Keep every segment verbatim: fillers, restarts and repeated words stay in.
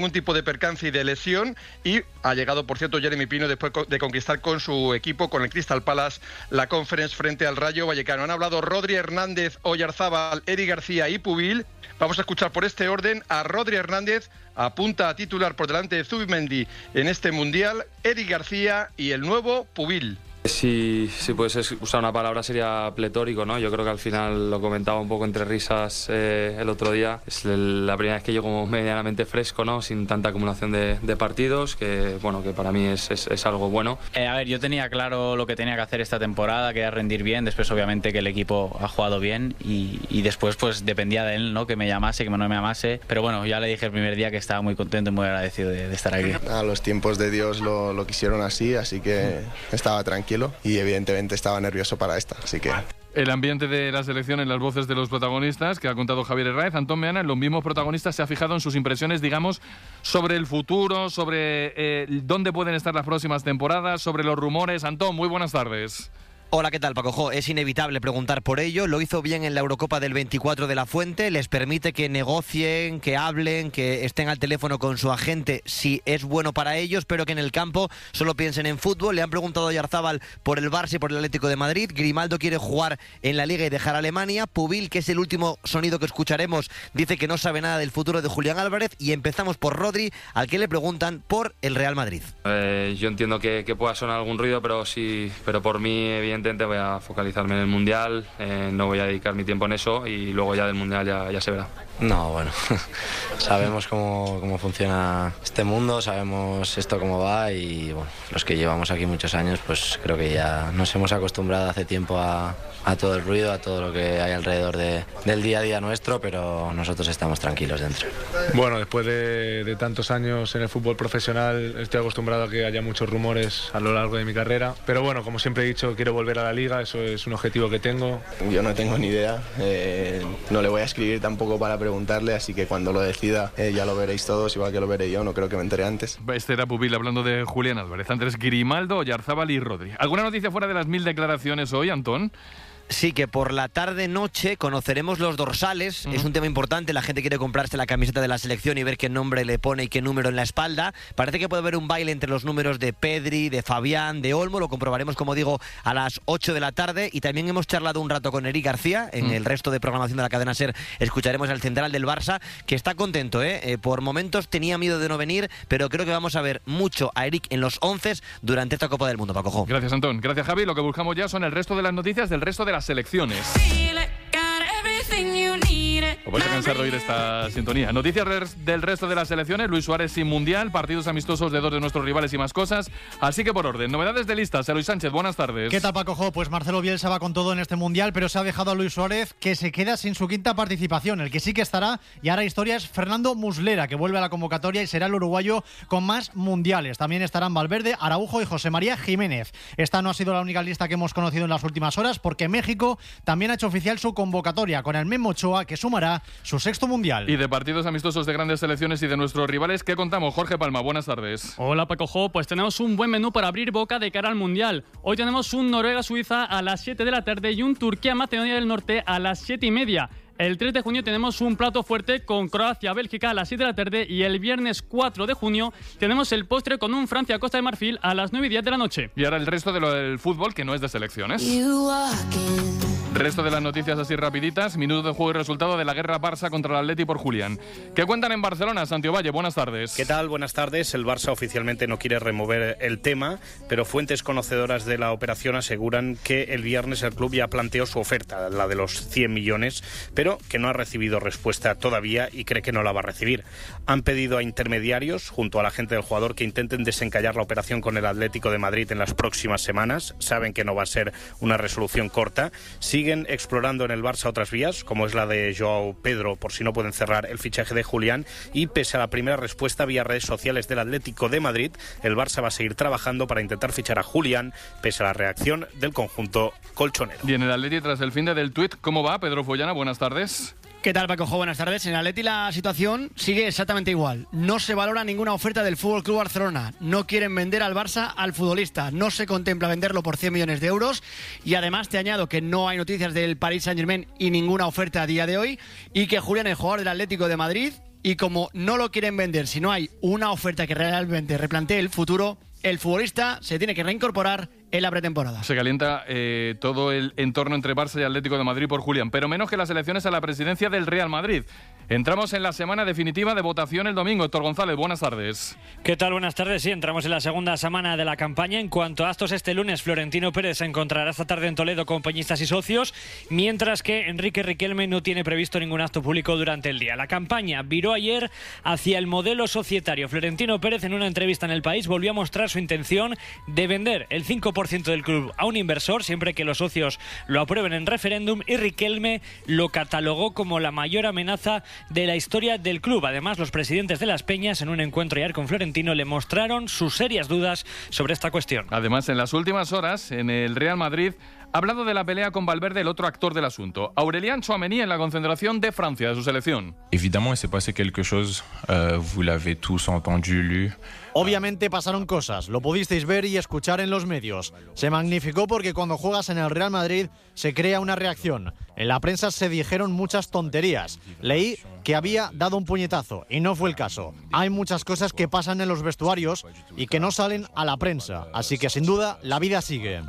ningún tipo de percance y de lesión, y ha llegado, por cierto, Jeremy Pino después de conquistar con su equipo, con el Crystal Palace, la Conference frente al Rayo Vallecano. Han hablado Rodri, Hernández, Oyarzábal, Eric García y Pubil. Vamos a escuchar por este orden a Rodri Hernández, apunta a titular por delante de Zubimendi en este Mundial, Eric García y el nuevo Pubil. Si, si puedes usar una palabra sería pletórico, ¿no? Yo creo que al final lo comentaba un poco entre risas eh, el otro día. Es la primera vez que llego como medianamente fresco, ¿no? Sin tanta acumulación de, de partidos, que bueno, que para mí es, es, es algo bueno. Eh, a ver, yo tenía claro lo que tenía que hacer esta temporada, que era rendir bien. Después, obviamente, que el equipo ha jugado bien y, y después, pues dependía de él, ¿no? Que me llamase, que no me llamase. Pero bueno, ya le dije el primer día que estaba muy contento y muy agradecido de, de estar aquí. A los tiempos de Dios lo, lo quisieron así, así que estaba tranquilo. Y evidentemente estaba nervioso para esta, así que... El ambiente de la selección en las voces de los protagonistas que ha contado Javier Herráez. Antón Meana, los mismos protagonistas, se ha fijado en sus impresiones, digamos, sobre el futuro, sobre eh, dónde pueden estar las próximas temporadas, sobre los rumores. Antón, muy buenas tardes. Hola, ¿qué tal, Paco Jo? Es inevitable preguntar por ello. Lo hizo bien en la Eurocopa del veinticuatro de la Fuente. Les permite que negocien, que hablen, que estén al teléfono con su agente si es bueno para ellos, pero que en el campo solo piensen en fútbol. Le han preguntado a Oyarzábal por el Barça y por el Atlético de Madrid. Grimaldo quiere jugar en la Liga y dejar a Alemania. Pubil, que es el último sonido que escucharemos, dice que no sabe nada del futuro de Julián Álvarez. Y empezamos por Rodri, al que le preguntan por el Real Madrid. Eh, yo entiendo que, que pueda sonar algún ruido, pero sí, pero por mí, evidentemente, voy a focalizarme en el Mundial, eh, no voy a dedicar mi tiempo en eso y luego ya del Mundial ya, ya se verá. No, bueno, sabemos cómo, cómo funciona este mundo, sabemos esto cómo va y bueno, los que llevamos aquí muchos años pues creo que ya nos hemos acostumbrado hace tiempo a, a todo el ruido, a todo lo que hay alrededor de, del día a día nuestro, pero nosotros estamos tranquilos dentro. Bueno, después de, de tantos años en el fútbol profesional estoy acostumbrado a que haya muchos rumores a lo largo de mi carrera, pero bueno, como siempre he dicho, quiero volver a la Liga, eso es un objetivo que tengo. Yo no tengo ni idea, eh, no le voy a escribir tampoco para preguntarle, así que cuando lo decida eh, ya lo veréis todos, igual que lo veré yo, no creo que me entere antes. Este era Pubil hablando de Julián Álvarez. Andrés, Grimaldo, Oyarzábal y Rodri. ¿Alguna noticia fuera de las mil declaraciones hoy, Antón? Sí, que por la tarde-noche conoceremos los dorsales. Uh-huh. Es un tema importante. La gente quiere comprarse la camiseta de la selección y ver qué nombre le pone y qué número en la espalda. Parece que puede haber un baile entre los números de Pedri, de Fabián, de Olmo. Lo comprobaremos, como digo, a las ocho de la tarde. Y también hemos charlado un rato con Eric García. En uh-huh. el resto de programación de la cadena SER escucharemos al central del Barça, que está contento, ¿eh? Eh, por momentos tenía miedo de no venir, pero creo que vamos a ver mucho a Eric en los once durante esta Copa del Mundo, Paco Jo. Gracias, Antón. Gracias, Javi. Lo que buscamos ya son el resto de las noticias del resto de las selecciones. Os vais a cansar de oír esta sintonía. Noticias del resto de las selecciones. Luis Suárez sin Mundial, partidos amistosos de dos de nuestros rivales y más cosas. Así que por orden, novedades de listas. Luis Sánchez, buenas tardes. ¿Qué tal, Paco Jo? Pues Marcelo Bielsa va con todo en este Mundial, pero se ha dejado a Luis Suárez, que se queda sin su quinta participación. El que sí que estará, y ahora historia, es Fernando Muslera, que vuelve a la convocatoria y será el uruguayo con más mundiales. También estarán Valverde, Araujo y José María Jiménez. Esta no ha sido la única lista que hemos conocido en las últimas horas, porque México también ha hecho oficial su convocatoria, con el Memo Ochoa, que sumará su sexto Mundial. Y de partidos amistosos de grandes selecciones y de nuestros rivales, ¿qué contamos? Jorge Palma, buenas tardes. Hola, Paco Jo, pues tenemos un buen menú para abrir boca de cara al Mundial. Hoy tenemos un Noruega-Suiza a las siete de la tarde y un Turquía-Macedonia del Norte a las siete y media. El tres de junio tenemos un plato fuerte con Croacia-Bélgica a las siete de la tarde y el viernes cuatro de junio tenemos el postre con un Francia-Costa de Marfil a las nueve y diez de la noche. Y ahora el resto de lo del fútbol, que no es de selecciones. Resto de las noticias así rapiditas. Minuto de juego y resultado de la guerra Barça contra el Atleti por Julián. ¿Qué cuentan en Barcelona? Santiago Valle, buenas tardes. ¿Qué tal? Buenas tardes. El Barça oficialmente no quiere remover el tema, pero fuentes conocedoras de la operación aseguran que el viernes el club ya planteó su oferta, la de los cien millones, pero que no ha recibido respuesta todavía y cree que no la va a recibir. Han pedido a intermediarios, junto a la gente del jugador, que intenten desencallar la operación con el Atlético de Madrid en las próximas semanas. Saben que no va a ser una resolución corta. Siguen explorando en el Barça otras vías, como es la de Joao Pedro, por si no pueden cerrar el fichaje de Julián, y pese a la primera respuesta vía redes sociales del Atlético de Madrid, el Barça va a seguir trabajando para intentar fichar a Julián, pese a la reacción del conjunto colchonero. Bien, el Atleti tras el fin de del tuit, ¿cómo va? Pedro Follana, buenas tardes. ¿Qué tal, Paco Jo? Buenas tardes. En el Atleti la situación sigue exactamente igual. No se valora ninguna oferta del F C Barcelona. No quieren vender al Barça al futbolista. No se contempla venderlo por cien millones de euros. Y además te añado que no hay noticias del Paris Saint-Germain y ninguna oferta a día de hoy. Y que Julián, el jugador del Atlético de Madrid, y como no lo quieren vender, si no hay una oferta que realmente replantee el futuro, el futbolista se tiene que reincorporar en la pretemporada. Se calienta eh, todo el entorno entre Barça y Atlético de Madrid por Julián, pero menos que las elecciones a la presidencia del Real Madrid. Entramos en la semana definitiva de votación el domingo. Héctor González, buenas tardes. ¿Qué tal? Buenas tardes. Sí, entramos en la segunda semana de la campaña. En cuanto a actos, este lunes Florentino Pérez se encontrará esta tarde en Toledo con peñistas y socios, mientras que Enrique Riquelme no tiene previsto ningún acto público durante el día. La campaña viró ayer hacia el modelo societario. Florentino Pérez, en una entrevista en El País, volvió a mostrar su intención de vender el cinco por ciento del club a un inversor, siempre que los socios lo aprueben en referéndum, y Riquelme lo catalogó como la mayor amenaza de la historia del club. Además, los presidentes de las peñas, en un encuentro ayer con Florentino, le mostraron sus serias dudas sobre esta cuestión. Además, en las últimas horas, en el Real Madrid, ha hablado de la pelea con Valverde, el otro actor del asunto. Aurélien Tchouaméni en la concentración de Francia, de su selección. Évidemment, il s'est passé quelque chose. Euh, vous l'avez tous entendu, lu. Obviamente pasaron cosas, lo pudisteis ver y escuchar en los medios. Se magnificó porque cuando juegas en el Real Madrid se crea una reacción. En la prensa se dijeron muchas tonterías. Leí que había dado un puñetazo y no fue el caso. Hay muchas cosas que pasan en los vestuarios y que no salen a la prensa. Así que sin duda la vida sigue.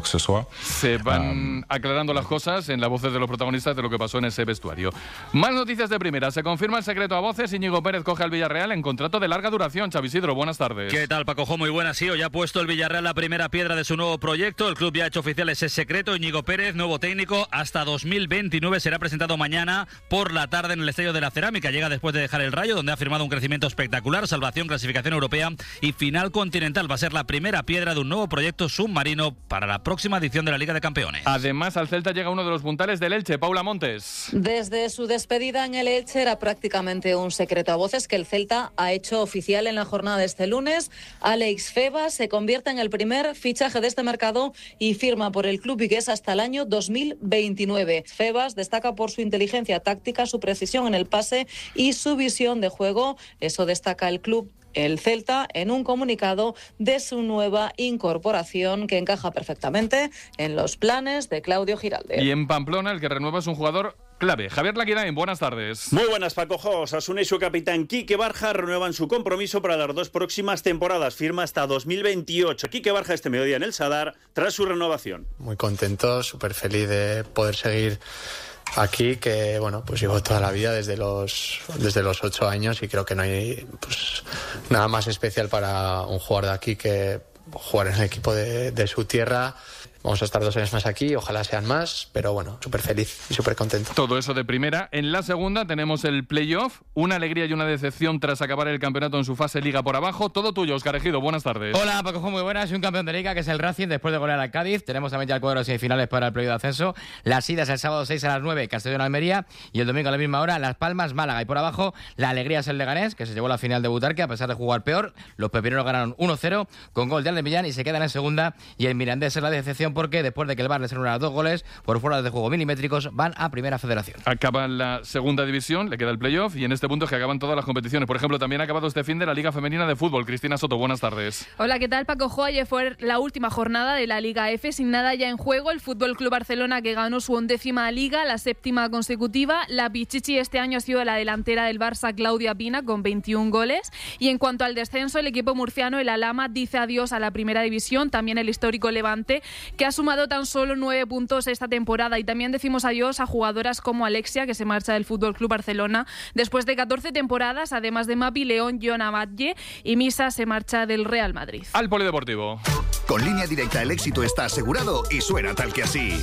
Se van aclarando las cosas en las voces de los protagonistas de lo que pasó en ese vestuario. Más noticias de primera. Se confirma el secreto a voces. Íñigo Pérez coge al Villarreal en contrato de larga duración. Xavi Isidro, buenas tardes. ¿Qué tal, Paco? Muy buenas. Sí, hoy ha puesto el Villarreal la primera piedra de su nuevo proyecto. El club ya ha hecho oficial ese secreto. Íñigo Pérez, nuevo técnico, hasta dos mil veintinueve. Será presentado mañana por la tarde en el Estadio de la Cerámica. Llega después de dejar el Rayo, donde ha firmado un crecimiento espectacular, salvación, clasificación europea y final continental. Va a ser la primera piedra de un nuevo proyecto submarino para la próxima edición de la Liga de Campeones. Además, al Celta llega uno de los puntales del Elche, Paula Montes. Desde su despedida en el Elche era prácticamente un secreto a voces que el Celta ha hecho oficial en la jornada de este lunes. Alex Febas se convierte en el primer fichaje de este mercado y firma por el club vigués hasta el año dos mil veintinueve. Febas destaca por su inteligencia táctica, su precisión en el pase y su visión de juego. Eso destaca el club, el Celta, en un comunicado de su nueva incorporación que encaja perfectamente en los planes de Claudio Giralde. Y en Pamplona, el que renueva es un jugador clave. Javier Laquirain, buenas tardes. Muy buenas, Paco. Osasuna y su capitán Quique Barja renuevan su compromiso para las dos próximas temporadas. Firma hasta dos mil veintiocho. Quique Barja este mediodía en el Sadar tras su renovación. Muy contento, súper feliz de poder seguir aquí, que bueno, pues llevo toda la vida desde los desde los ocho años y creo que no hay pues nada más especial para un jugador de aquí que jugar en el equipo de, de su tierra. Vamos a estar dos años más aquí, ojalá sean más, pero bueno, súper feliz y súper contento. Todo eso de primera. En la segunda tenemos el playoff, una alegría y una decepción tras acabar el campeonato en su fase Liga por abajo. Todo tuyo, Óscar Ejido, buenas tardes. Hola, Paco, muy buenas. Un campeón de Liga que es el Racing después de golear al Cádiz. Tenemos también ya el cuadro de semifinales para el playoff de ascenso. Las idas el sábado seis a las nueve, Castellón-Almería, y el domingo a la misma hora, Las Palmas, Málaga. Y por abajo, la alegría es el Leganés, que se llevó a la final de Butarque a pesar de jugar peor. Los pepineros ganaron uno cero con gol de Alde Millán y se quedan en segunda. Y el Mirandés es la decepción porque después de que el les anulara dos goles por fuera de juego milimétricos, van a Primera Federación. Acaban la segunda división, le queda el playoff y en este punto es que acaban todas las competiciones. Por ejemplo, también ha acabado este fin de la Liga Femenina de Fútbol. Cristina Soto, buenas tardes. Hola, ¿qué tal, Paco? Ayer fue la última jornada de la Liga F, sin nada ya en juego. El Fútbol Club Barcelona, que ganó su undécima Liga, la séptima consecutiva. La Pichichi este año ha sido la delantera del Barça, Claudia Pina, con veintiún goles. Y en cuanto al descenso, el equipo murciano, el Alhama, dice adiós a la Primera División. También el histórico Levante, que ha sumado tan solo nueve puntos esta temporada. Y también decimos adiós a jugadoras como Alexia, que se marcha del Fútbol Club Barcelona después de catorce temporadas, además de Mapi León, Jona Batlle, y Misa se marcha del Real Madrid. Al Polideportivo. Con Línea Directa el éxito está asegurado y suena tal que así.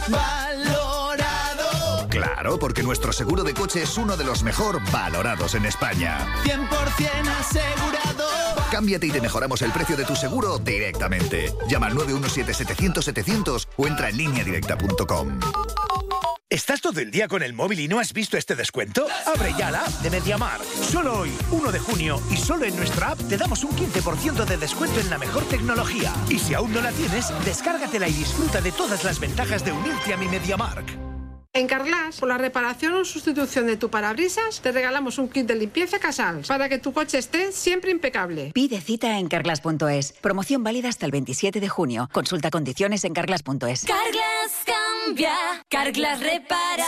¡Valorado! Claro, porque nuestro seguro de coche es uno de los mejor valorados en España. cien por ciento asegurado. Cámbiate y te mejoramos el precio de tu seguro directamente. Llama al nueve uno siete setecientos setecientos o entra en línea directa punto com. ¿Estás todo el día con el móvil y no has visto este descuento? Abre ya la app de MediaMarkt. Solo hoy, uno de junio, y solo en nuestra app te damos un quince por ciento de descuento en la mejor tecnología. Y si aún no la tienes, descárgatela y disfruta de todas las ventajas de unirte a mi MediaMarkt. En Carglass, por la reparación o sustitución de tu parabrisas, te regalamos un kit de limpieza Casals para que tu coche esté siempre impecable. Pide cita en carglass punto es. Promoción válida hasta el veintisiete de junio. Consulta condiciones en carglass punto es. Carglass cambia, Carglass repara.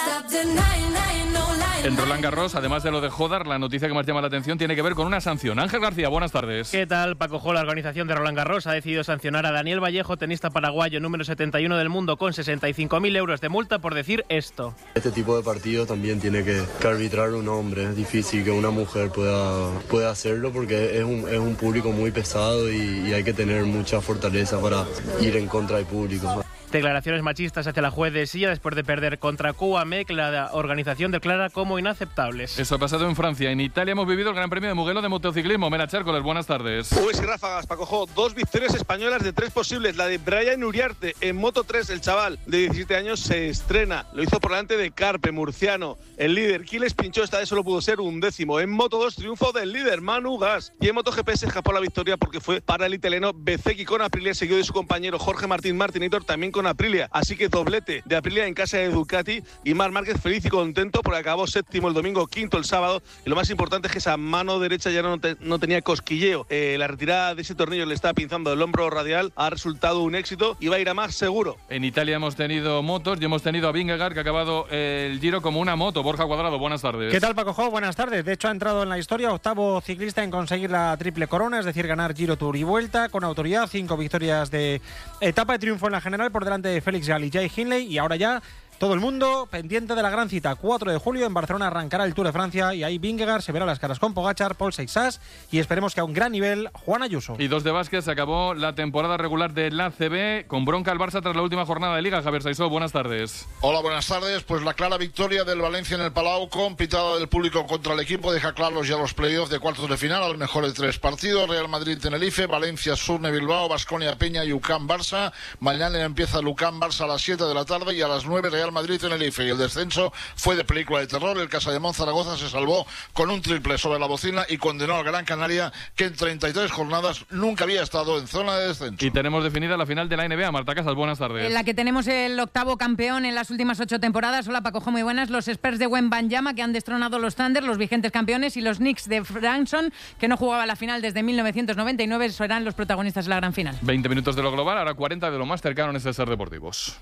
En Roland Garros, además de lo de Jodar, la noticia que más llama la atención tiene que ver con una sanción. Ángel García, buenas tardes. ¿Qué tal, Paco Jo? La organización de Roland Garros ha decidido sancionar a Daniel Vallejo, tenista paraguayo número setenta y uno del mundo, con sesenta y cinco mil euros de multa por decir esto. Este tipo de partido también tiene que, que arbitrar un hombre. Es difícil que una mujer pueda, pueda hacerlo porque es un, es un público muy pesado y, y hay que tener mucha fortaleza para ir en contra del público. Declaraciones machistas hacia la juez de Silla después de perder contra Cuba-Mec, la organización declara como inaceptables. Eso ha pasado en Francia. En Italia hemos vivido el Gran Premio de Mugello de motociclismo. Mera Chércoles, buenas tardes. Uy, y ráfagas, Paco Jo. Dos victorias españolas de tres posibles. La de Brian Uriarte en Moto tres, el chaval de diecisiete años se estrena. Lo hizo por delante de Carpe, murciano. El líder, Quiles pinchó, esta vez solo pudo ser un décimo. En Moto dos, triunfo del líder, Manu Gas. Y en MotoGP se escapó la victoria porque fue para el italiano Bezzecchi con Aprilia, seguido de su compañero Jorge Martín Martinator, también con Aprilia. Así que doblete de Aprilia en casa de Ducati y Marc Márquez feliz y contento porque acabó séptimo el domingo, quinto el sábado. Y lo más importante es que esa mano derecha ya no, te, no tenía cosquilleo. Eh, la retirada de ese tornillo le estaba pinzando el hombro radial. Ha resultado un éxito y va a ir a más seguro. En Italia hemos tenido motos y hemos tenido a Vingegaard, que ha acabado el Giro como una moto. Borja Cuadrado, buenas tardes. ¿Qué tal, Paco Jo? Buenas tardes. De hecho, ha entrado en la historia, octavo ciclista en conseguir la triple corona, es decir, ganar Giro, Tour y Vuelta con autoridad. Cinco victorias de etapa de triunfo en la general por delante de Félix Gall y Jay Hindley. Y ahora ya todo el mundo pendiente de la gran cita. cuatro de julio en Barcelona arrancará el Tour de Francia y ahí Vingegaard se verá las caras con Pogačar, Paul Seixas y esperemos que a un gran nivel Juan Ayuso. Y dos de básquet, se acabó la temporada regular de la A C B con bronca al Barça tras la última jornada de Liga. Javier Saisó, buenas tardes. Hola, buenas tardes. Pues la clara victoria del Valencia en el Palau con pitada del público contra el equipo deja claros ya los playoffs de cuartos de final al mejor de tres partidos. Real Madrid-Tenerife, Valencia-Surne-Bilbao, Baskonia-Peña y U C A M-Barça. Mañana empieza el U C A M-Barça a las siete de la tarde y a las nueve Real Madrid-Tenerife. Y el descenso fue de película de terror. El Casademón Zaragoza se salvó con un triple sobre la bocina y condenó al Gran Canaria, que en treinta y tres jornadas nunca había estado en zona de descenso. Y tenemos definida la final de la N B A. Marta Casas, buenas tardes. En la que tenemos el octavo campeón en las últimas ocho temporadas. Hola, Paco Jo, muy buenas. Los Spurs de Wembanyama, que han destronado los Thunder, los vigentes campeones, y los Knicks de Branson, que no jugaba la final desde mil novecientos noventa y nueve, serán los protagonistas de la gran final. veinte minutos de lo global, ahora cuarenta de lo más cercano en este Ser Deportivos.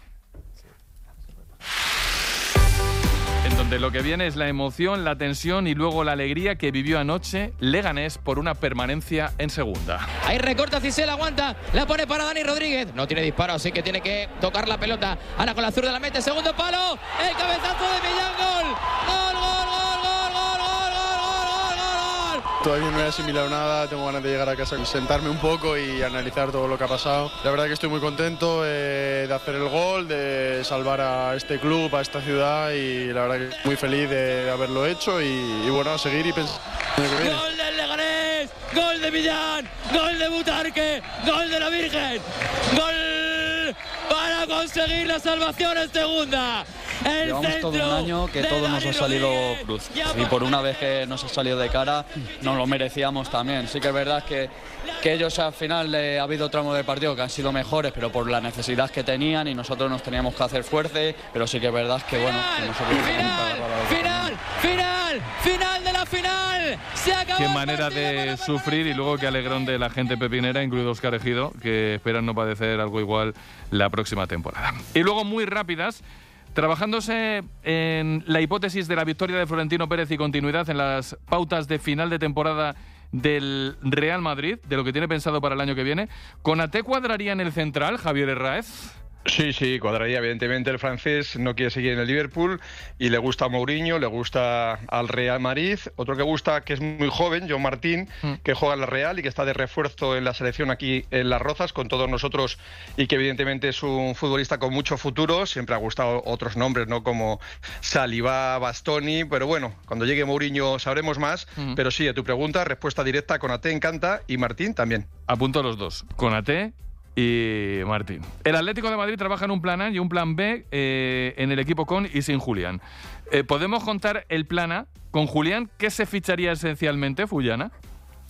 En donde lo que viene es la emoción, la tensión y luego la alegría que vivió anoche Leganés por una permanencia en segunda. Ahí recorta Cisel, aguanta, la pone para Dani Rodríguez. No tiene disparo, así que tiene que tocar la pelota. Ahora con la zurda la mete, segundo palo, el cabezazo de Millán, gol. Gol, gol, gol, gol, gol, gol, gol, gol, gol. Todavía no he asimilado nada, tengo ganas de llegar a casa y sentarme un poco y analizar todo lo que ha pasado. La verdad que estoy muy contento eh, de hacer el gol, de salvar a este club, a esta ciudad, y la verdad que muy feliz de haberlo hecho y, y bueno, a seguir y pensar. Gol del Leganés, gol de Millán, gol de Butarque, gol de la Virgen, gol para conseguir la salvación en segunda. El Llevamos todo un año que todo nos ha salido cruz y por una vez que nos ha salido de cara nos lo merecíamos también. Sí que es verdad que, que ellos al final eh, ha habido tramos de partido que han sido mejores, pero por la necesidad que tenían y nosotros nos teníamos que hacer fuerte, pero sí que es verdad que bueno, que nosotros final, final, final de la final. Se acabó. Qué manera de sufrir y luego qué alegrón de la gente pepinera, incluido Óscar Ejido, que esperan no padecer algo igual la próxima temporada. Y luego muy rápidas. Trabajándose en la hipótesis de la victoria de Florentino Pérez y continuidad en las pautas de final de temporada del Real Madrid, de lo que tiene pensado para el año que viene, ¿Konaté cuadraría en el central, Javier Herráez? Sí, sí, cuadraría. Evidentemente el francés no quiere seguir en el Liverpool y le gusta a Mourinho, le gusta al Real Madrid. Otro que gusta, que es muy joven, Joan Martín, mm. que juega en la Real y que está de refuerzo en la selección aquí en Las Rozas con todos nosotros y que evidentemente es un futbolista con mucho futuro. Siempre ha gustado otros nombres, ¿no? Como Saliba, Bastoni, pero bueno, cuando llegue Mourinho sabremos más. Mm. Pero sí, a tu pregunta, respuesta directa, Konaté encanta y Martín también. Apunto los dos, Konaté y Martín. El Atlético de Madrid trabaja en un plan A y un plan B eh, en el equipo con y sin Julián. Eh, ¿Podemos contar el plan A con Julián? ¿Qué se ficharía esencialmente, Fullana?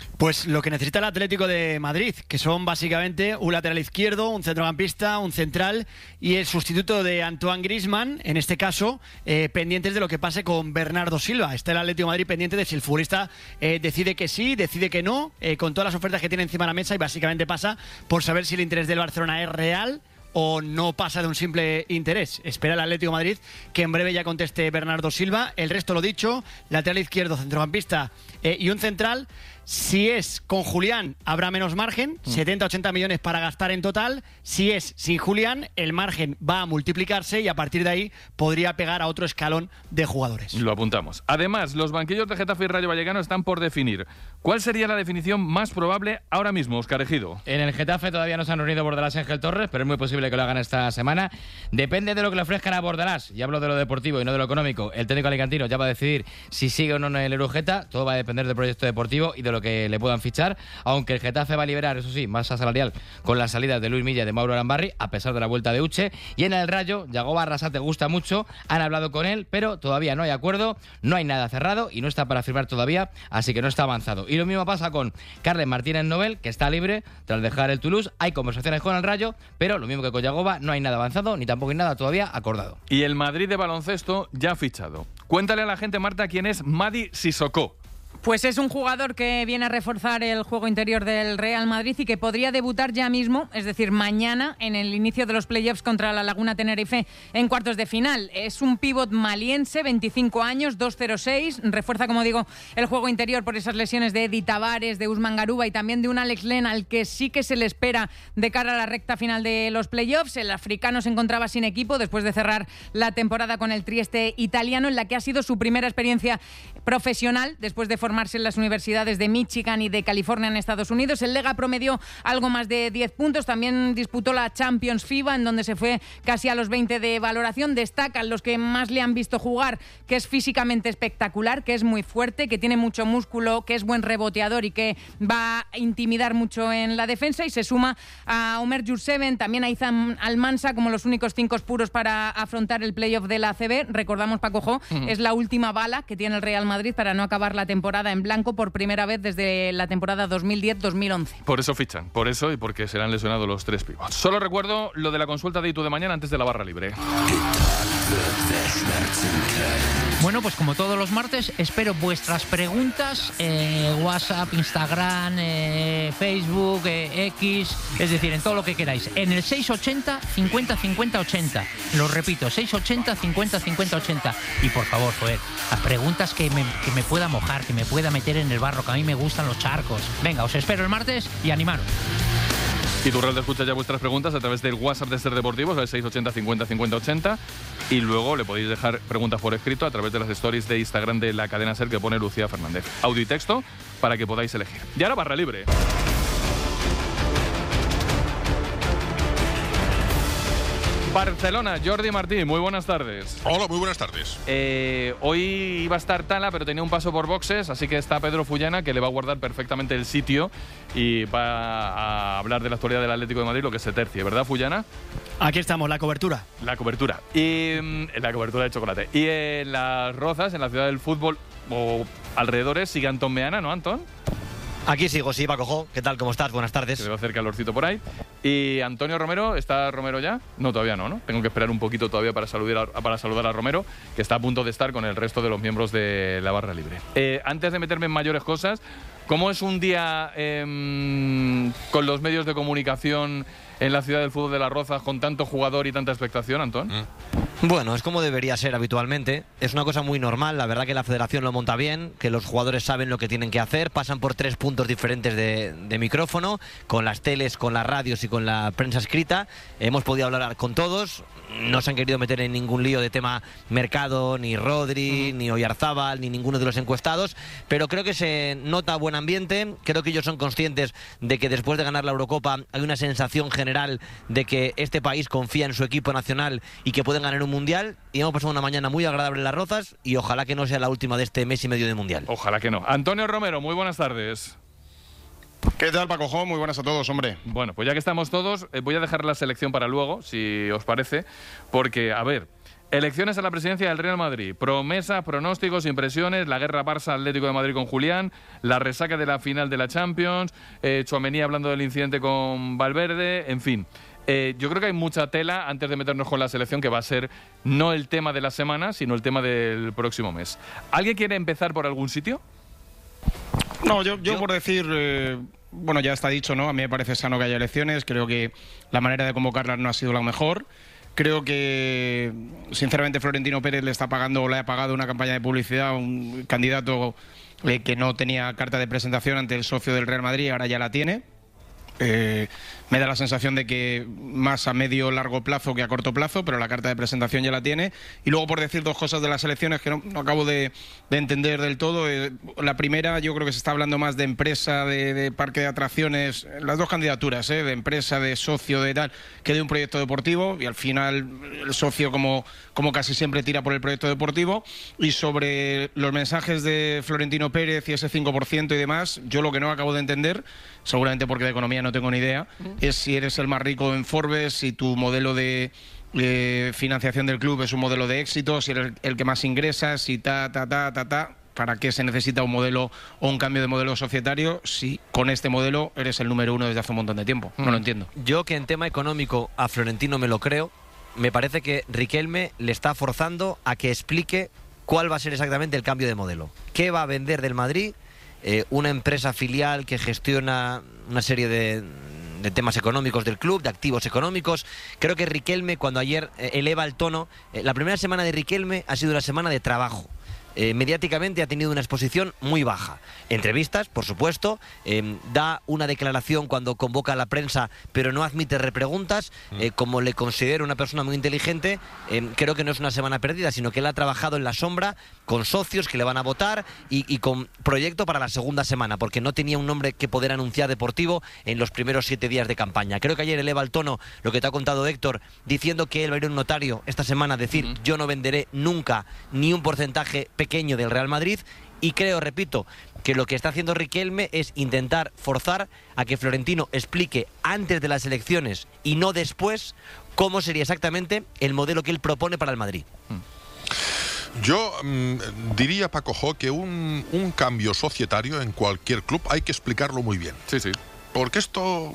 Pues lo que necesita el Atlético de Madrid, que son básicamente un lateral izquierdo, un centrocampista, un central y el sustituto de Antoine Griezmann, en este caso, eh, pendientes de lo que pase con Bernardo Silva. Está el Atlético de Madrid pendiente de si el futbolista eh, decide que sí, decide que no, eh, con todas las ofertas que tiene encima de la mesa, y básicamente pasa por saber si el interés del Barcelona es real o no pasa de un simple interés. Espera el Atlético de Madrid que en breve ya conteste Bernardo Silva. El resto, lo dicho, lateral izquierdo, centrocampista eh, y un central. Si es con Julián, habrá menos margen, mm. setenta a ochenta millones para gastar en total. Si es sin Julián, el margen va a multiplicarse y a partir de ahí podría pegar a otro escalón de jugadores. Lo apuntamos. Además, los banquillos de Getafe y Rayo Vallecano están por definir. ¿Cuál sería la definición más probable ahora mismo, Óscar Ejido? En el Getafe todavía no se han reunido Bordalás y Ángel Torres, pero es muy posible que lo hagan esta semana. Depende de lo que le ofrezcan a Bordalás, y hablo de lo deportivo y no de lo económico. El técnico alicantino ya va a decidir si sigue o no en el Eurogeta. Todo va a depender del proyecto deportivo y de lo que le puedan fichar, aunque el Getafe va a liberar, eso sí, masa salarial con las salidas de Luis Milla y de Mauro Arambarri, a pesar de la vuelta de Uche. Y en el Rayo, Yagoba Arrasate gusta mucho, han hablado con él, pero todavía no hay acuerdo, no hay nada cerrado y no está para firmar todavía, así que no está avanzado. Y lo mismo pasa con Carles Martínez Nobel, que está libre tras dejar el Toulouse. Hay conversaciones con el Rayo, pero lo mismo que con Yagoba, no hay nada avanzado, ni tampoco hay nada todavía acordado. Y el Madrid de baloncesto ya ha fichado. Cuéntale a la gente, Marta, quién es Mady Sissoko. Pues es un jugador que viene a reforzar el juego interior del Real Madrid y que podría debutar ya mismo, es decir, mañana, en el inicio de los playoffs contra la Laguna Tenerife en cuartos de final. Es un pívot maliense, veinticinco años, dos cero seis, refuerza, como digo, el juego interior por esas lesiones de Edi Tavares, de Usman Garuba y también de un Alex Len, al que sí que se le espera de cara a la recta final de los playoffs. El africano se encontraba sin equipo después de cerrar la temporada con el Trieste italiano, en la que ha sido su primera experiencia profesional después de formarse en las universidades de Michigan y de California en Estados Unidos. El Lega promedió algo más de diez puntos, también disputó la Champions FIBA, en donde se fue casi a los veinte de valoración. Destacan los que más le han visto jugar, que es físicamente espectacular, que es muy fuerte, que tiene mucho músculo, que es buen reboteador y que va a intimidar mucho en la defensa. Y se suma a Omer Jurseven, también a Izan Almansa, como los únicos cinco puros para afrontar el playoff de la A C B. Recordamos, Paco Jo, uh-huh. es la última bala que tiene el Real Madrid para no acabar la temporada en blanco por primera vez desde la temporada dos mil diez dos mil once. Por eso fichan, por eso y porque serán lesionados los tres pivots. Solo recuerdo lo de la consulta de I T U de mañana antes de la barra libre. Bueno, pues como todos los martes, espero vuestras preguntas, eh, WhatsApp, Instagram, eh, Facebook, eh, X, es decir, en todo lo que queráis. En el seis ochenta cincuenta cincuenta ochenta. Lo repito, seis ochenta cincuenta cincuenta ochenta. Y por favor, joder, a preguntas que me, que me pueda mojar, que me pueda meter en el barro, que a mí me gustan los charcos. Venga, os espero el martes y animaros. Y Turral escucha ya vuestras preguntas a través del WhatsApp de Ser Deportivos, al seis ochenta cincuenta cincuenta ochenta. Y luego le podéis dejar preguntas por escrito a través de las stories de Instagram de la cadena Ser que pone Lucía Fernández. Audio y texto para que podáis elegir. Y ahora barra libre. Barcelona, Jordi Martí, muy buenas tardes. Hola, muy buenas tardes. Eh, hoy iba a estar Tala, pero tenía un paso por boxes, así que está Pedro Fullana, que le va a guardar perfectamente el sitio y va a hablar de la actualidad del Atlético de Madrid, lo que se tercie, ¿verdad, Fullana? Aquí estamos, la cobertura. La cobertura. Y mm, la cobertura de chocolate. Y en Las Rozas, en la ciudad del fútbol o alrededores, sigue Antón Meana, ¿no, Antón? Aquí sigo, sí, Paco Jo. ¿Qué tal? ¿Cómo estás? Buenas tardes. Se le va a hacer calorcito por ahí. ¿Y Antonio Romero? ¿Está Romero ya? No, todavía no, ¿no? Tengo que esperar un poquito todavía para saludar a, para saludar a Romero, que está a punto de estar con el resto de los miembros de la barra libre. Eh, antes de meterme en mayores cosas, ¿cómo es un día eh, con los medios de comunicación en la ciudad del fútbol de Las Rozas con tanto jugador y tanta expectación, Antón? Mm. Bueno, es como debería ser habitualmente. Es una cosa muy normal. La verdad que la federación lo monta bien, que los jugadores saben lo que tienen que hacer. Pasan por tres puntos diferentes de, de micrófono, con las teles, con las radios y con la prensa escrita. Hemos podido hablar con todos. No se han querido meter en ningún lío de tema mercado, ni Rodri, uh-huh. ni Oyarzábal, ni ninguno de los encuestados. Pero creo que se nota buen ambiente. Creo que ellos son conscientes de que después de ganar la Eurocopa hay una sensación general de que este país confía en su equipo nacional y que pueden ganar un mundial. Y hemos pasado una mañana muy agradable en Las Rozas y ojalá que no sea la última de este mes y medio de mundial. Ojalá que no. Antonio Romero, muy buenas tardes. ¿Qué tal, Paco Jo? Muy buenas a todos, hombre. Bueno, pues ya que estamos todos, eh, voy a dejar la selección para luego, si os parece, porque, a ver, Elecciones a la presidencia del Real Madrid. Promesas, pronósticos, impresiones, la guerra Barça-Atlético de Madrid con Julián, la resaca de la final de la Champions, eh, Tchouaméni hablando del incidente con Valverde, en fin. Eh, yo creo que hay mucha tela antes de meternos con la selección, que va a ser no el tema de la semana, sino el tema del próximo mes. ¿Alguien quiere empezar por algún sitio? No, yo, yo, yo... por decir... Eh... Bueno, ya está dicho, ¿no? A mí me parece sano que haya elecciones. Creo que la manera de convocarlas no ha sido la mejor. Creo que, sinceramente, Florentino Pérez le está pagando o le ha pagado una campaña de publicidad a un candidato eh, que no tenía carta de presentación ante el socio del Real Madrid, ahora ya la tiene. Eh, me da la sensación de que más a medio o largo plazo que a corto plazo, pero la carta de presentación ya la tiene. Y luego, por decir dos cosas de las elecciones que no, no acabo de, de entender del todo. Eh, la primera, yo creo que se está hablando más de empresa, de, de parque de atracciones, las dos candidaturas, eh, de empresa, de socio, de tal, que de un proyecto deportivo. Y al final el socio, como, como casi siempre, tira por el proyecto deportivo. Y sobre los mensajes de Florentino Pérez y ese cinco por ciento y demás, yo lo que no acabo de entender, seguramente porque de economía no tengo ni idea, es si eres el más rico en Forbes, si tu modelo de eh, financiación del club es un modelo de éxito, si eres el que más ingresa, si ta, ta, ta, ta, ta, ¿para qué se necesita un modelo o un cambio de modelo societario si con este modelo eres el número uno desde hace un montón de tiempo? No lo entiendo. Yo, que en tema económico a Florentino me lo creo, me parece que Riquelme le está forzando a que explique cuál va a ser exactamente el cambio de modelo. ¿Qué va a vender del Madrid? Eh, una empresa filial que gestiona una serie de, de temas económicos del club, de activos económicos. Creo que Riquelme, cuando ayer eh, eleva el tono, eh, la primera semana de Riquelme ha sido una semana de trabajo. Eh, mediáticamente ha tenido una exposición muy baja. Entrevistas, por supuesto, eh, da una declaración cuando convoca a la prensa, pero no admite repreguntas. Eh, como le considero una persona muy inteligente, eh, creo que no es una semana perdida, sino que él ha trabajado en la sombra con socios que le van a votar y, y con proyecto para la segunda semana, porque no tenía un nombre que poder anunciar deportivo en los primeros siete días de campaña. Creo que ayer eleva el tono, lo que te ha contado Héctor, diciendo que él va a ir a un notario esta semana a decir uh-huh. yo no venderé nunca ni un porcentaje pequeño del Real Madrid. Y creo, repito, que lo que está haciendo Riquelme es intentar forzar a que Florentino explique antes de las elecciones y no después cómo sería exactamente el modelo que él propone para el Madrid. Yo mmm, diría, Paco Jo, que un, un cambio societario en cualquier club hay que explicarlo muy bien. Sí, sí. Porque esto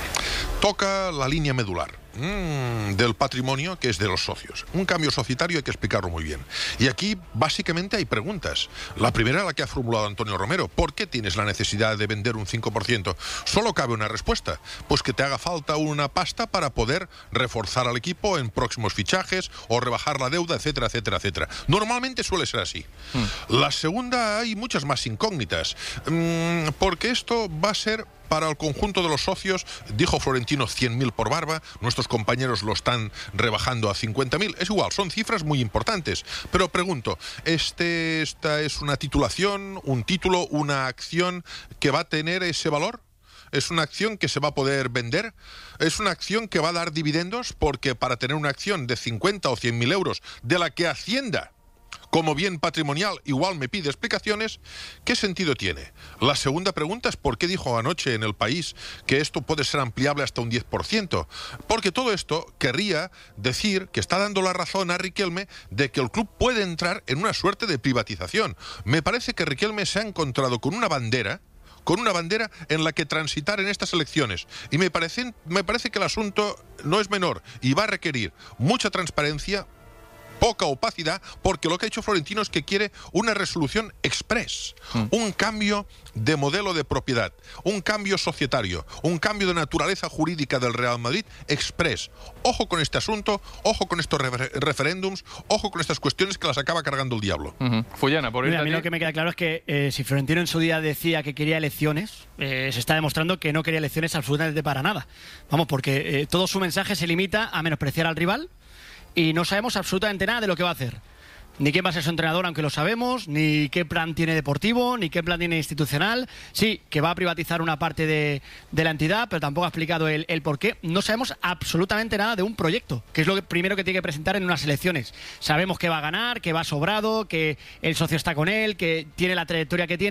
toca la línea medular mmm, del patrimonio, que es de los socios. Un cambio societario hay que explicarlo muy bien. Y aquí básicamente hay preguntas. La primera, la que ha formulado Antonio Romero: ¿por qué tienes la necesidad de vender un cinco por ciento? Solo cabe una respuesta: pues que te haga falta una pasta para poder reforzar al equipo en próximos fichajes o rebajar la deuda, etcétera, etcétera, etcétera. Normalmente suele ser así. Hmm. La segunda, hay muchas más incógnitas, mmm, porque esto va a ser para el conjunto de los socios. Dijo Florentino cien mil por barba, nuestros compañeros lo están rebajando a cincuenta mil. Es igual, son cifras muy importantes. Pero pregunto, este, ¿esta es una titulación, un título, una acción que va a tener ese valor? ¿Es una acción que se va a poder vender? ¿Es una acción que va a dar dividendos? Porque para tener una acción de cincuenta o cien mil euros, de la que Hacienda, como bien patrimonial, igual me pide explicaciones, ¿qué sentido tiene? La segunda pregunta es: ¿por qué dijo anoche en El País que esto puede ser ampliable hasta un diez por ciento? Porque todo esto querría decir que está dando la razón a Riquelme de que el club puede entrar en una suerte de privatización. Me parece que Riquelme se ha encontrado con una bandera con una bandera en la que transitar en estas elecciones. Y me parece, me parece que el asunto no es menor y va a requerir mucha transparencia, poca opacidad, porque lo que ha hecho Florentino es que quiere una resolución express, mm. un cambio de modelo de propiedad, un cambio societario, un cambio de naturaleza jurídica del Real Madrid express. Ojo con este asunto, ojo con estos refer referéndums, ojo con estas cuestiones que las acaba cargando el diablo. Uh-huh. Fullana, por Mira, a mí lo que me queda claro es que eh, si Florentino en su día decía que quería elecciones, eh, se está demostrando que no quería elecciones absolutamente para nada. Vamos, porque eh, todo su mensaje se limita a menospreciar al rival, y no sabemos absolutamente nada de lo que va a hacer. Ni quién va a ser su entrenador, aunque lo sabemos, ni qué plan tiene deportivo, ni qué plan tiene institucional. Sí, que va a privatizar una parte de, de la entidad, pero tampoco ha explicado el, el por qué. No sabemos absolutamente nada de un proyecto, que es lo que, primero que tiene que presentar en unas elecciones. Sabemos que va a ganar, que va sobrado, que el socio está con él, que tiene la trayectoria que tiene,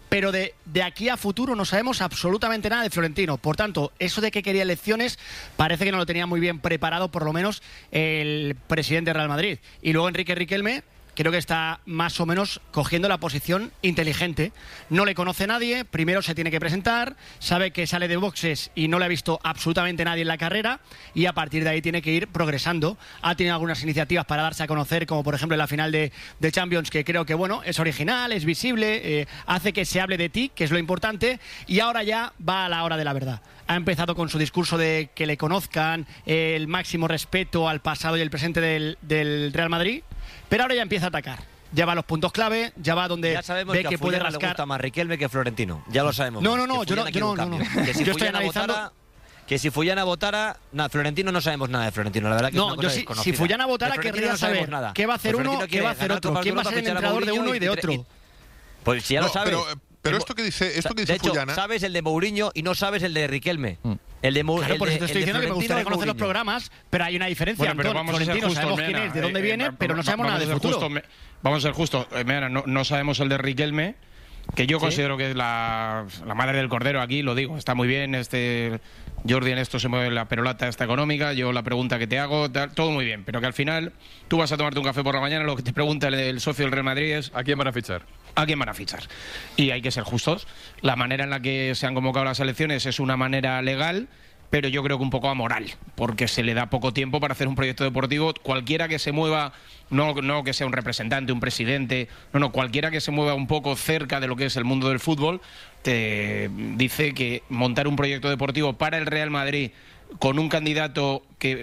pero de, de aquí a futuro no sabemos absolutamente nada de Florentino. Por tanto, eso de que quería elecciones parece que no lo tenía muy bien preparado, por lo menos el presidente del Real Madrid. Y luego Enrique Riquelme creo que está más o menos cogiendo la posición inteligente. No le conoce nadie, primero se tiene que presentar, sabe que sale de boxes y no le ha visto absolutamente nadie en la carrera, y a partir de ahí tiene que ir progresando. Ha tenido algunas iniciativas para darse a conocer, como por ejemplo en la final de, de Champions, que creo que bueno, es original, es visible, eh, hace que se hable de ti, que es lo importante, y ahora ya va a la hora de la verdad. Ha empezado con su discurso de que le conozcan, eh, el máximo respeto al pasado y el presente del, del Real Madrid, pero ahora ya empieza a atacar. Ya va a los puntos clave, ya va donde ya sabemos ve que, que a puede Fullana rascar. le gusta más Riquelme que Florentino. Ya lo sabemos. No, no, no, que yo no, Fullana yo no, quiere un no, cambio. no. Que si Yo estoy Fullana analizando. votara, que si Fullana votara, nada, Florentino no sabemos nada de Florentino. La verdad que No, es una cosa yo sí, desconocida. si Fullana votara De Florentino querría no sabemos saber nada. qué va a hacer Pues uno, Florentino qué quiere va a hacer ganar otro, Copas de quién va a Europa, ser el fichar a entrenador de Mourinho uno y de tre- otro. Pues si ya No, lo sabes. pero, pero esto que dice, esto que dice de hecho, Fullana... sabes el de Mourinho y no sabes el de Riquelme. El de Mourinho. Claro, por eso te estoy diciendo que me gustaría conocer los programas, pero hay una diferencia, Bueno, pero Antón. vamos a ser Florentino justos, sabemos quién Mena. es, de dónde Eh, viene, eh, pero no sabemos vamos nada a de ser futuro. justos, me- vamos a ser justos. Eh, Mena, no, no sabemos el de Riquelme, que yo Sí. considero que es la, la madre del cordero aquí, lo digo. Está muy bien, este Jordi en esto se mueve la perolata esta económica, yo la pregunta que te hago, tal, todo muy bien, pero que al final tú vas a tomarte un café por la mañana, lo que te pregunta el, el socio del Real Madrid es... ¿A quién van a fichar? ¿A quién van a fichar? Y hay que ser justos. La manera en la que se han convocado las elecciones es una manera legal, pero yo creo que un poco amoral, porque se le da poco tiempo para hacer un proyecto deportivo. Cualquiera que se mueva, no, no que sea un representante, un presidente, no, no, cualquiera que se mueva un poco cerca de lo que es el mundo del fútbol, te dice que montar un proyecto deportivo para el Real Madrid con un candidato que,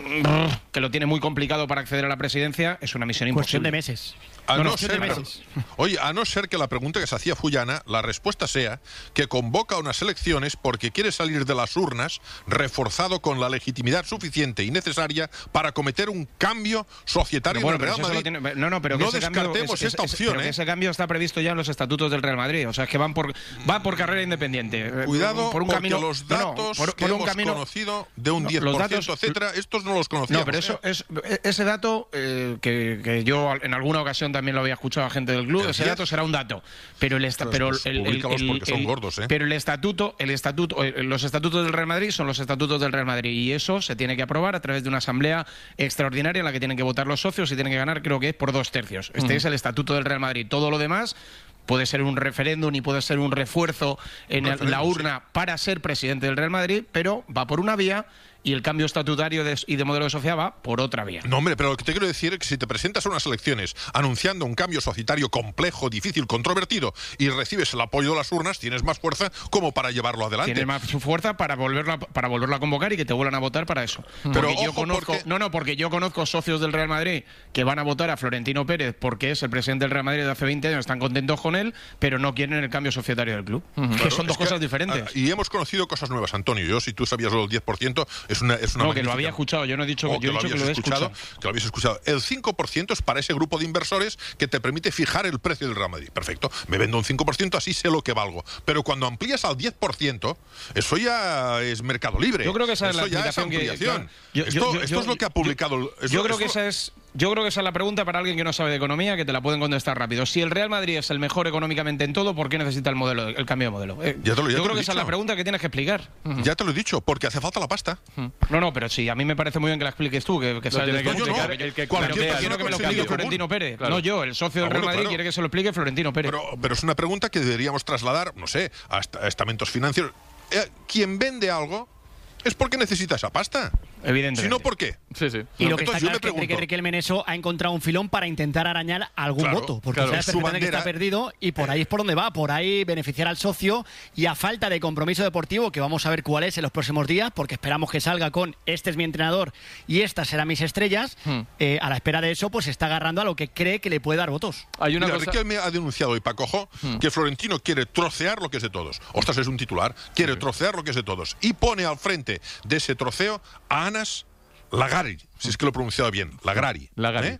que lo tiene muy complicado para acceder a la presidencia es una misión Cuestión imposible. de meses. A No, no, no, ser, siete pero- meses. oye, a no ser que la pregunta que se hacía Fullana, la respuesta sea que convoca unas elecciones porque quiere salir de las urnas reforzado con la legitimidad suficiente y necesaria para cometer un cambio societario Bueno, en el pero Real si eso Madrid. lo tiene- no, no, pero que no ese cambio descartemos es- es- esta es- opción, pero que ¿eh? ese cambio está previsto ya en los estatutos del Real Madrid. O sea, es que van por va por carrera independiente. Eh, Cuidado, por un porque camino, los no, no, datos por- que por un hemos camino- conocido de un No, diez los por datos- ciento, etcétera, estos no los conocíamos. No, pero eso ¿eh? es ese dato eh, que, que yo en alguna ocasión también lo había escuchado a gente del club. ¿El Ese diez? dato será un dato, pero el esta- Ostras, pero pues el, el- públicalos el- porque son el- gordos, ¿eh? pero el estatuto, el estatuto, eh, los estatutos del Real Madrid son los estatutos del Real Madrid y eso se tiene que aprobar a través de una asamblea extraordinaria en la que tienen que votar los socios y tienen que ganar, creo que es por dos tercios. Este Ujú. es el estatuto del Real Madrid. Todo lo demás puede ser un referéndum y puede ser un refuerzo en el- Referéndum, la urna para ser presidente del Real Madrid, pero va por una vía y el cambio estatutario de- y de modelo de sociedad va por otra vía. No, hombre, pero lo que te quiero decir es que si te presentas a unas elecciones anunciando un cambio societario complejo, difícil, controvertido y recibes el apoyo de las urnas, tienes más fuerza como para llevarlo adelante. Tiene más fuerza para volverlo a, para volverlo a convocar y que te vuelvan a votar para eso. Pero Porque yo ojo, conozco, porque- no, no, porque yo conozco socios del Real Madrid que van a votar a Florentino Pérez porque es el presidente del Real Madrid de hace veinte años, están contentos con él, pero no quieren el cambio societario del club. Que Claro, son dos es que, cosas diferentes. ah, y hemos conocido cosas nuevas, Antonio. Yo, si tú sabías lo del diez por ciento, es una, es una No, que lo magnífica- había escuchado, yo no he dicho, Oh, yo he dicho lo que lo he habías escuchado, escuchado. que lo habías escuchado. El cinco por ciento es para ese grupo de inversores que te permite fijar el precio del Real Madrid. Perfecto. Me vendo un cinco por ciento, así sé lo que valgo. Pero cuando amplías al diez por ciento, eso ya es mercado libre. Yo creo que esa es Eso la ya es explicación que- ampliación. claro. Yo- esto yo- yo- esto es lo que ha publicado... el- Yo esto- creo que esto- esa es, yo creo que esa es la pregunta para alguien que no sabe de economía, que te la pueden contestar rápido. Si el Real Madrid es el mejor económicamente en todo, ¿por qué necesita el modelo, el cambio de modelo? Eh, Ya te lo- ya yo te lo creo he que esa es la dicho. pregunta que tienes que explicar. Ya te lo he dicho, porque hace falta la pasta. No, no, pero sí, a mí me parece muy bien que la expliques tú, que, que Lo sabes tiene de que esto. explicar Pero el que- que- cualquier pero que persona quiero que me lo con explique sentido Florentino común. Pérez. Claro. No yo, el socio del Ah, Real bueno, Madrid claro. quiere que se lo explique Florentino Pérez. Pero, pero es una pregunta que deberíamos trasladar, no sé, a, est- a estamentos financieros. Eh, quien vende algo es porque necesita esa pasta. Evidentemente. Si no, ¿por qué? Sí, sí. Y lo que Entonces, está yo claro me es que Enrique pregunto- Riquelme en eso ha encontrado un filón para intentar arañar algún Claro, voto, porque claro. sabe Su perfectamente que bandera- está perdido y por ahí es por donde va, por ahí beneficiar al socio y a falta de compromiso deportivo, que vamos a ver cuál es en los próximos días, porque esperamos que salga con este es mi entrenador y estas serán mis estrellas, Hmm. eh, a la espera de eso pues se está agarrando a lo que cree que le puede dar votos. Hay una Mira, cosa... Riquelme ha denunciado hoy, Paco Jo, Hmm. que Florentino quiere trocear lo que es de todos. Ostras, es un titular. Quiere trocear lo que es de todos. Y pone al frente de ese troceo a Anas Lagrari, si es que lo he pronunciado bien. Lagrari. Lagrari. ¿eh?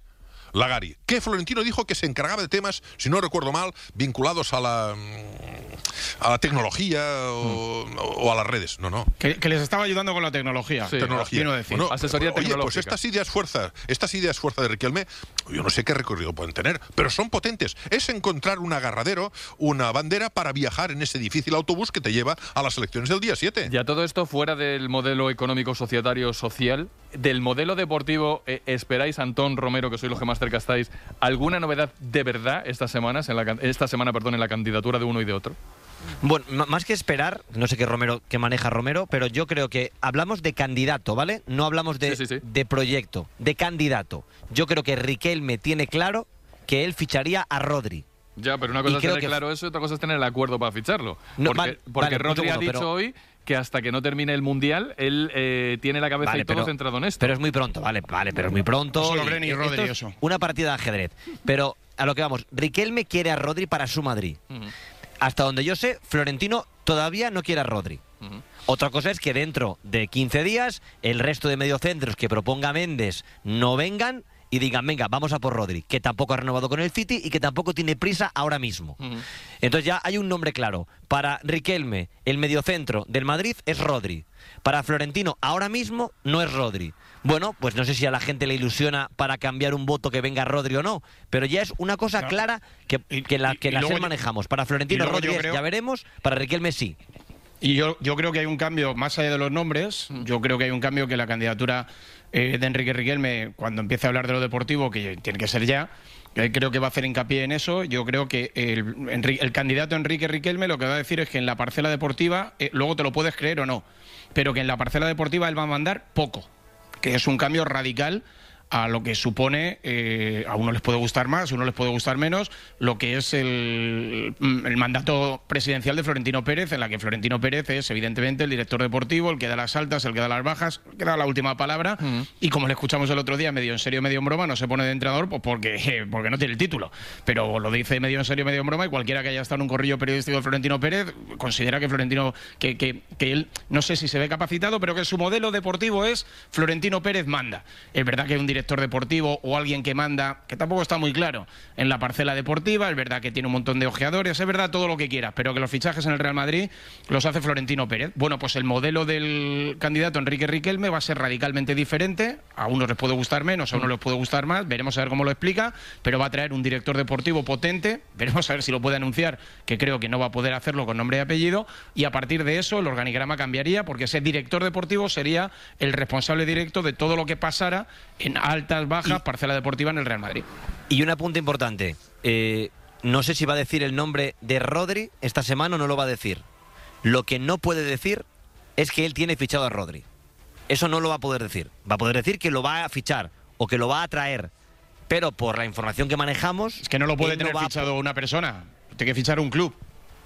Lagari, que Florentino dijo que se encargaba de temas, si no recuerdo mal, vinculados a la, a la tecnología o, mm. o a las redes. No, no. Que, que les estaba ayudando con la tecnología. Sí, tecnología. Quiero decir. Bueno, asesoría oye, tecnológica. pues estas ideas fuerza, estas ideas fuerza de Riquelme, yo no sé qué recorrido pueden tener, pero son potentes. Es encontrar un agarradero, una bandera para viajar en ese difícil autobús que te lleva a las elecciones del día siete. Ya todo esto fuera del modelo económico, societario, social, del modelo deportivo, eh, ¿esperáis, Antón, Romero, que sois los que más cerca estáis, alguna novedad de verdad estas semanas, en la, esta semana, perdón, en la candidatura de uno y de otro? Bueno, más que esperar, no sé qué Romero, qué maneja Romero, pero yo creo que hablamos de candidato, ¿vale? No hablamos de, sí, sí, sí. de proyecto, de candidato. Yo creo que Riquelme tiene claro que él ficharía a Rodri. Ya, pero una cosa es tener que... claro eso y otra cosa es tener el acuerdo para ficharlo. No, porque vale, porque vale, Rodri segundo, ha dicho pero... hoy que hasta que no termine el Mundial, él eh, tiene la cabeza vale, y todo pero, centrado en esto. Pero es muy pronto, vale, vale, pero es muy pronto. Eso lo creen y Rodri, es eso. Una partida de ajedrez. Pero a lo que vamos, Riquelme quiere a Rodri para su Madrid. Uh-huh. Hasta donde yo sé, Florentino todavía no quiere a Rodri. Uh-huh. Otra cosa es que dentro de quince días el resto de mediocentros que proponga Méndez no vengan y digan, venga, vamos a por Rodri, que tampoco ha renovado con el City y que tampoco tiene prisa ahora mismo. Uh-huh. Entonces ya hay un nombre claro. Para Riquelme, el mediocentro del Madrid es Rodri. Para Florentino, ahora mismo no es Rodri. Bueno, pues no sé si a la gente le ilusiona para cambiar un voto que venga Rodri o no, pero ya es una cosa no. clara que, que la que la SER manejamos. Para Florentino, Rodri creo... ya veremos, para Riquelme sí. Y yo, yo creo que hay un cambio, más allá de los nombres, yo creo que hay un cambio que la candidatura eh, de Enrique Riquelme, cuando empiece a hablar de lo deportivo, que tiene que ser ya, eh, creo que va a hacer hincapié en eso. Yo creo que el, el, el candidato Enrique Riquelme lo que va a decir es que en la parcela deportiva, eh, luego te lo puedes creer o no, pero que en la parcela deportiva él va a mandar poco, que es un cambio radical a lo que supone, eh, a unos les puede gustar más, a unos les puede gustar menos, lo que es el, el mandato presidencial de Florentino Pérez, en la que Florentino Pérez es evidentemente el director deportivo, el que da las altas, el que da las bajas, el que da la última palabra, uh-huh. y como le escuchamos el otro día, medio en serio, medio en broma, no se pone de entrenador pues porque, eh, porque no tiene el título, pero lo dice medio en serio, medio en broma, y cualquiera que haya estado en un corrillo periodístico de Florentino Pérez considera que Florentino, que, que, que él, no sé si se ve capacitado, pero que su modelo deportivo es Florentino Pérez manda. Es verdad que hay un director deportivo o alguien que manda, que tampoco está muy claro, en la parcela deportiva, es verdad que tiene un montón de ojeadores, es verdad todo lo que quieras, pero que los fichajes en el Real Madrid los hace Florentino Pérez. Bueno, pues el modelo del candidato Enrique Riquelme va a ser radicalmente diferente, a unos les puede gustar menos, a unos les puede gustar más, veremos a ver cómo lo explica, pero va a traer un director deportivo potente, veremos a ver si lo puede anunciar, que creo que no va a poder hacerlo con nombre y apellido, y a partir de eso el organigrama cambiaría, porque ese director deportivo sería el responsable directo de todo lo que pasara en altas, bajas, y, parcela deportiva en el Real Madrid. Y un apunte importante, eh, no sé si va a decir el nombre de Rodri esta semana o no lo va a decir. Lo que no puede decir es que él tiene fichado a Rodri. Eso no lo va a poder decir. Va a poder decir que lo va a fichar o que lo va a traer, pero por la información que manejamos... Es que no lo puede tener no fichado una persona, tiene que fichar un club.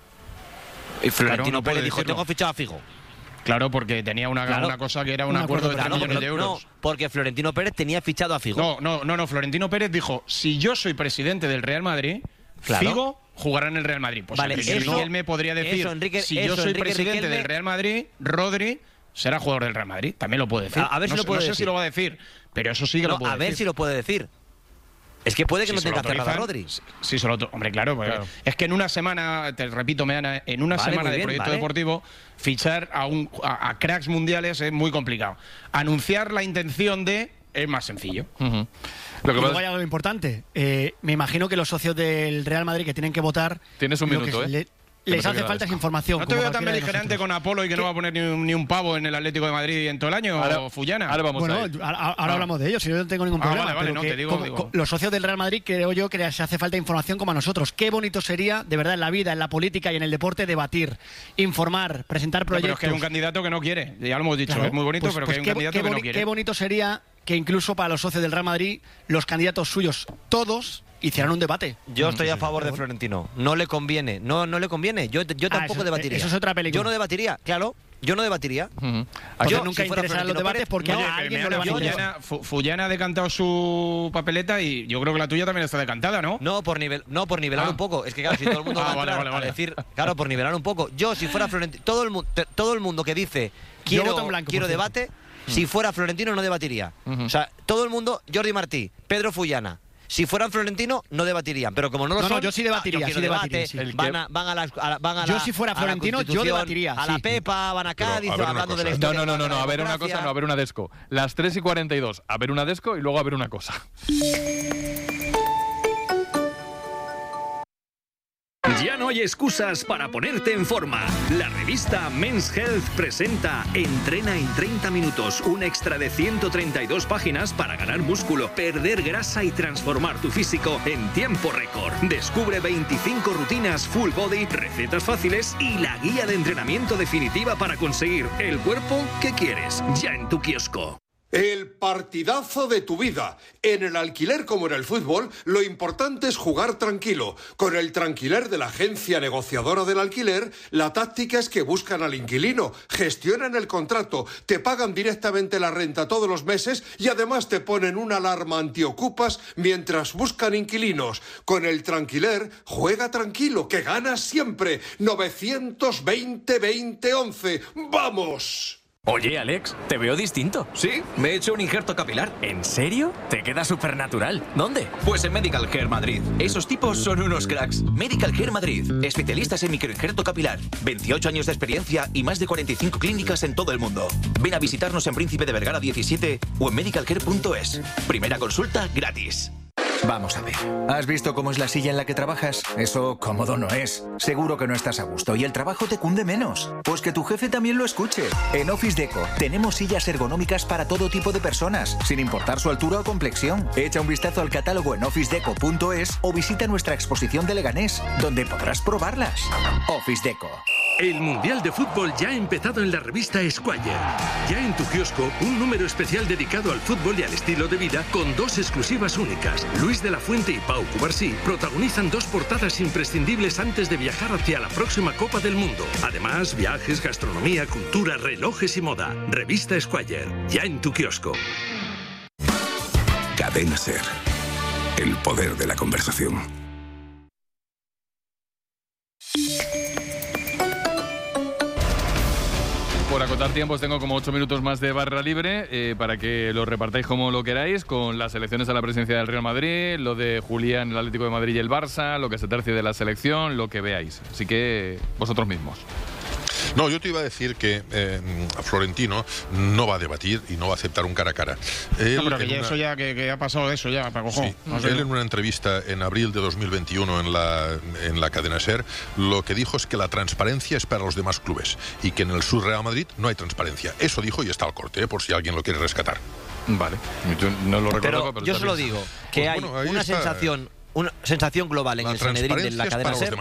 Y Florentino claro, no Pérez dijo, decirlo. Tengo fichado a Figo. Claro, porque tenía una, claro. una cosa que era un, un acuerdo, acuerdo de tres millones de euros. No, porque Florentino Pérez tenía fichado a Figo. No, no, no, no. Florentino Pérez dijo, si yo soy presidente del Real Madrid, claro. Figo jugará en el Real Madrid. Pues vale, Enrique eso, Riquelme podría decir, eso, Enrique, si eso, yo soy Enrique presidente Riquelme, del Real Madrid, Rodri será jugador del Real Madrid. También lo puede decir. A, a ver si no, lo puede no sé decir. si lo va a decir, pero eso sí que no, lo puede a ver decir. si lo puede decir. Es que puede que si no tenga cerrada Rodri. Sí, solo hombre, claro, claro. Es que en una semana, te repito, Meana, en una vale, semana de bien, proyecto vale. deportivo, fichar a, un, a, a cracks mundiales es muy complicado. Anunciar la intención de es más sencillo. Uh-huh. Lo que y luego hay algo importante. Eh, me imagino que los socios del Real Madrid que tienen que votar... Tienes un minuto, ¿eh? Le, les hace falta esa información. No te veo tan beligerante con Apolo y que ¿Qué? no va a poner ni un, ni un pavo en el Atlético de Madrid en todo el año, ahora, o Fullana. Ahora vamos bueno, a ir. ahora, ahora ah. hablamos de ellos, yo no tengo ningún ah, problema. Vale, vale, pero no, que, te digo, como, digo. Los socios del Real Madrid creo yo que les hace falta información como a nosotros. Qué bonito sería, de verdad, en la vida, en la política y en el deporte, debatir, informar, presentar proyectos. No, pero es que hay un candidato que no quiere, ya lo hemos dicho, claro, es muy bonito, pues, pero pues que hay un qué, candidato qué que no quiere. Qué bonito sería que incluso para los socios del Real Madrid, los candidatos suyos, todos... hicieran un debate. Yo estoy a favor de Florentino. No le conviene. No, no le conviene. Yo, yo tampoco ah, eso, debatiría. Eso es otra película. Yo no debatiría, claro. Yo no debatiría. Uh-huh. Yo si nunca si interesarán los debates Pérez, porque no, a alguien no le va a Fullana, Fullana ha decantado su papeleta y yo creo que la tuya también está decantada, ¿no? No, por nivel, no, por nivelar ah. un poco. Es que claro, si todo el mundo ah, va a, vale, vale, vale. a decir, claro, por nivelar un poco. Yo si fuera Florentino, todo el mundo, todo el mundo que dice quiero, blanco, quiero debate, uh-huh. si fuera Florentino no debatiría. Uh-huh. O sea, todo el mundo, Jordi Martí, Pedro Fullana. si fueran Florentino, no debatirían. Pero como no lo no, son... No, yo sí debatiría, aquí sí no debatiría. debate, Sí. Van, a, van, a la, a la, van a Yo la, si fuera a la Florentino, yo debatiría. A la sí. Pepa, van a Cádiz, Pero, a ver hablando de la cosa. historia. No, no, no, no, no, a ver una democracia. cosa, no, a ver una desco. Las tres y cuarenta y dos, a ver una desco y luego a ver una cosa. Ya no hay excusas para ponerte en forma. La revista Men's Health presenta Entrena en treinta minutos, un extra de ciento treinta y dos páginas para ganar músculo, perder grasa y transformar tu físico en tiempo récord. Descubre veinticinco rutinas full body, recetas fáciles y la guía de entrenamiento definitiva para conseguir el cuerpo que quieres, ya en tu kiosco. El partidazo de tu vida. En el alquiler como en el fútbol, lo importante es jugar tranquilo. Con el Tranquiler de la agencia negociadora del alquiler, la táctica es que buscan al inquilino, gestionan el contrato, te pagan directamente la renta todos los meses y además te ponen una alarma antiocupas mientras buscan inquilinos. Con el Tranquiler, juega tranquilo, que ganas siempre. novecientos veinte veinte once. ¡Vamos! Oye, Alex, te veo distinto. Sí, me he hecho un injerto capilar. ¿En serio? Te queda súper natural. ¿Dónde? Pues en Medical Care Madrid. Esos tipos son unos cracks. Medical Care Madrid. Especialistas en microinjerto capilar. veintiocho años de experiencia y más de cuarenta y cinco clínicas en todo el mundo. Ven a visitarnos en Príncipe de Vergara diecisiete o en medicalcare punto es. Primera consulta gratis. Vamos a ver. ¿Has visto cómo es la silla en la que trabajas? Eso cómodo no es. Seguro que no estás a gusto y el trabajo te cunde menos. Pues que tu jefe también lo escuche. En Office Deco tenemos sillas ergonómicas para todo tipo de personas, sin importar su altura o complexión. Echa un vistazo al catálogo en office deco punto es o visita nuestra exposición de Leganés, donde podrás probarlas. Office Deco. El Mundial de Fútbol ya ha empezado en la revista Squire. Ya en tu kiosco, un número especial dedicado al fútbol y al estilo de vida con dos exclusivas únicas. Luis de la Fuente y Pau Cubarsí protagonizan dos portadas imprescindibles antes de viajar hacia la próxima Copa del Mundo. Además, viajes, gastronomía, cultura, relojes y moda. Revista Squire, ya en tu kiosco. Cadena SER. El poder de la conversación. Por acotar tiempos tengo como ocho minutos más de barra libre eh, para que lo repartáis como lo queráis, con las elecciones a la presidencia del Real Madrid, lo de Julián, el Atlético de Madrid y el Barça, lo que se tercie de la selección, lo que veáis. Así que vosotros mismos. No, yo te iba a decir que eh, Florentino no va a debatir y no va a aceptar un cara a cara. Él, no, pero que ya una... eso ya, que, que ha pasado de eso ya, para cojón. Sí. No sé. Él en una entrevista en abril de dos mil veintiuno en la, en la cadena SER, lo que dijo es que la transparencia es para los demás clubes y que en el Sur Real Madrid no hay transparencia. Eso dijo y está al corte, ¿eh? Por si alguien lo quiere rescatar. Vale, yo no lo recuerdo, pero, pero yo solo digo que pues hay bueno, una está, sensación, una sensación global en el Sanedrín de la cadena SER.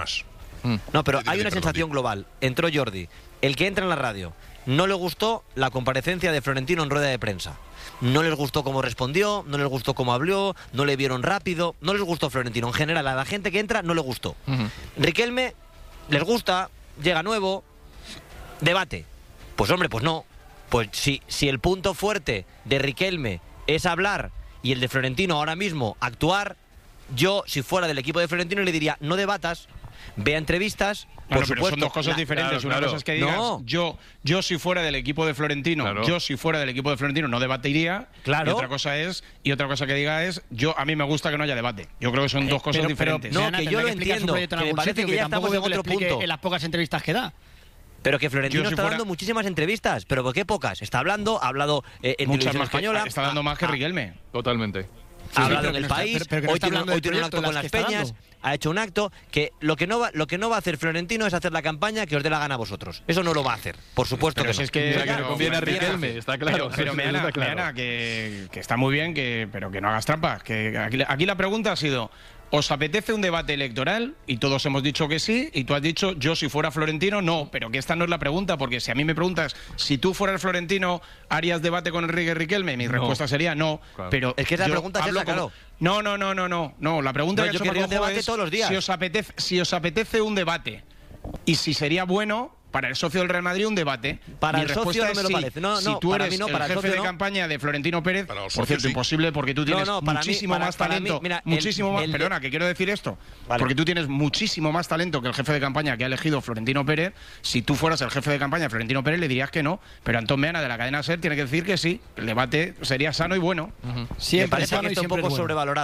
No, pero hay una sensación global. Entró Jordi, el que entra en la radio. No le gustó la comparecencia de Florentino en rueda de prensa. No les gustó cómo respondió, no les gustó cómo habló, no le vieron rápido, no les gustó Florentino. En general, a la gente que entra no le gustó. Uh-huh. Riquelme les gusta, llega nuevo, debate. Pues hombre, pues no. Pues si, si el punto fuerte de Riquelme es hablar y el de Florentino ahora mismo actuar, yo, si fuera del equipo de Florentino, le diría, no debatas, ve a entrevistas. Bueno, por pero supuesto, son dos cosas la, diferentes. claro, Una claro. cosa es que digas, no. yo, yo si fuera del equipo de Florentino, claro. yo si fuera del equipo de Florentino no debatiría. Claro. Y otra cosa es, y otra cosa que diga es, yo a mí me gusta que no haya debate. Yo creo que son eh, dos cosas pero, diferentes. Pero, no, que yo lo entiendo, que me parece que ya estamos en otro punto. En las pocas entrevistas que da. Pero que Florentino si está fuera... dando muchísimas entrevistas. ¿Pero por qué pocas? Está hablando, ha hablado eh, en Muchas televisión más española. Que, está dando más que Riquelme. Totalmente. Ha hablado en el país, hoy tiene un acto con las Peñas, ha hecho un acto que lo que no va lo que no va a hacer Florentino es hacer la campaña que os dé la gana a vosotros. Eso no lo va a hacer, por supuesto pero que no. Es que, o sea, que le conviene a Riquelme, está claro. Pero, pero Meana, está claro. Meana, que, que está muy bien, que, pero que no hagas trampas. Que aquí, aquí la pregunta ha sido, ¿os apetece un debate electoral? Y todos hemos dicho que sí, y tú has dicho, yo si fuera Florentino, no. Pero que esta no es la pregunta, porque si a mí me preguntas, si tú fueras Florentino, ¿harías debate con Enrique Riquelme? Mi no. respuesta sería no. Claro. Pero es que la pregunta es esa, claro. No, no, no, no, no, no. La pregunta no, que yo querría un debate es todos los días. Si os apetece, si os apetece un debate y si sería bueno para el socio del Real Madrid un debate. Para Mi el socio no me lo sí. parece. No, si no, tú para eres mí no, el para el jefe socio de no. campaña de Florentino Pérez, por cierto, sí. imposible porque tú tienes no, no, muchísimo mí, para, más para talento. mí, mira, muchísimo el, más. el, Perdona, que quiero decir esto. Vale. Porque tú tienes muchísimo más talento que el jefe de campaña que ha elegido Florentino Pérez. Si tú fueras el jefe de campaña de Florentino Pérez, le dirías que no. Pero Antón Meana de la cadena SER tiene que decir que sí. El debate sería sano y bueno. Uh-huh. Siempre me parece que está un poco bueno. sobrevalorado.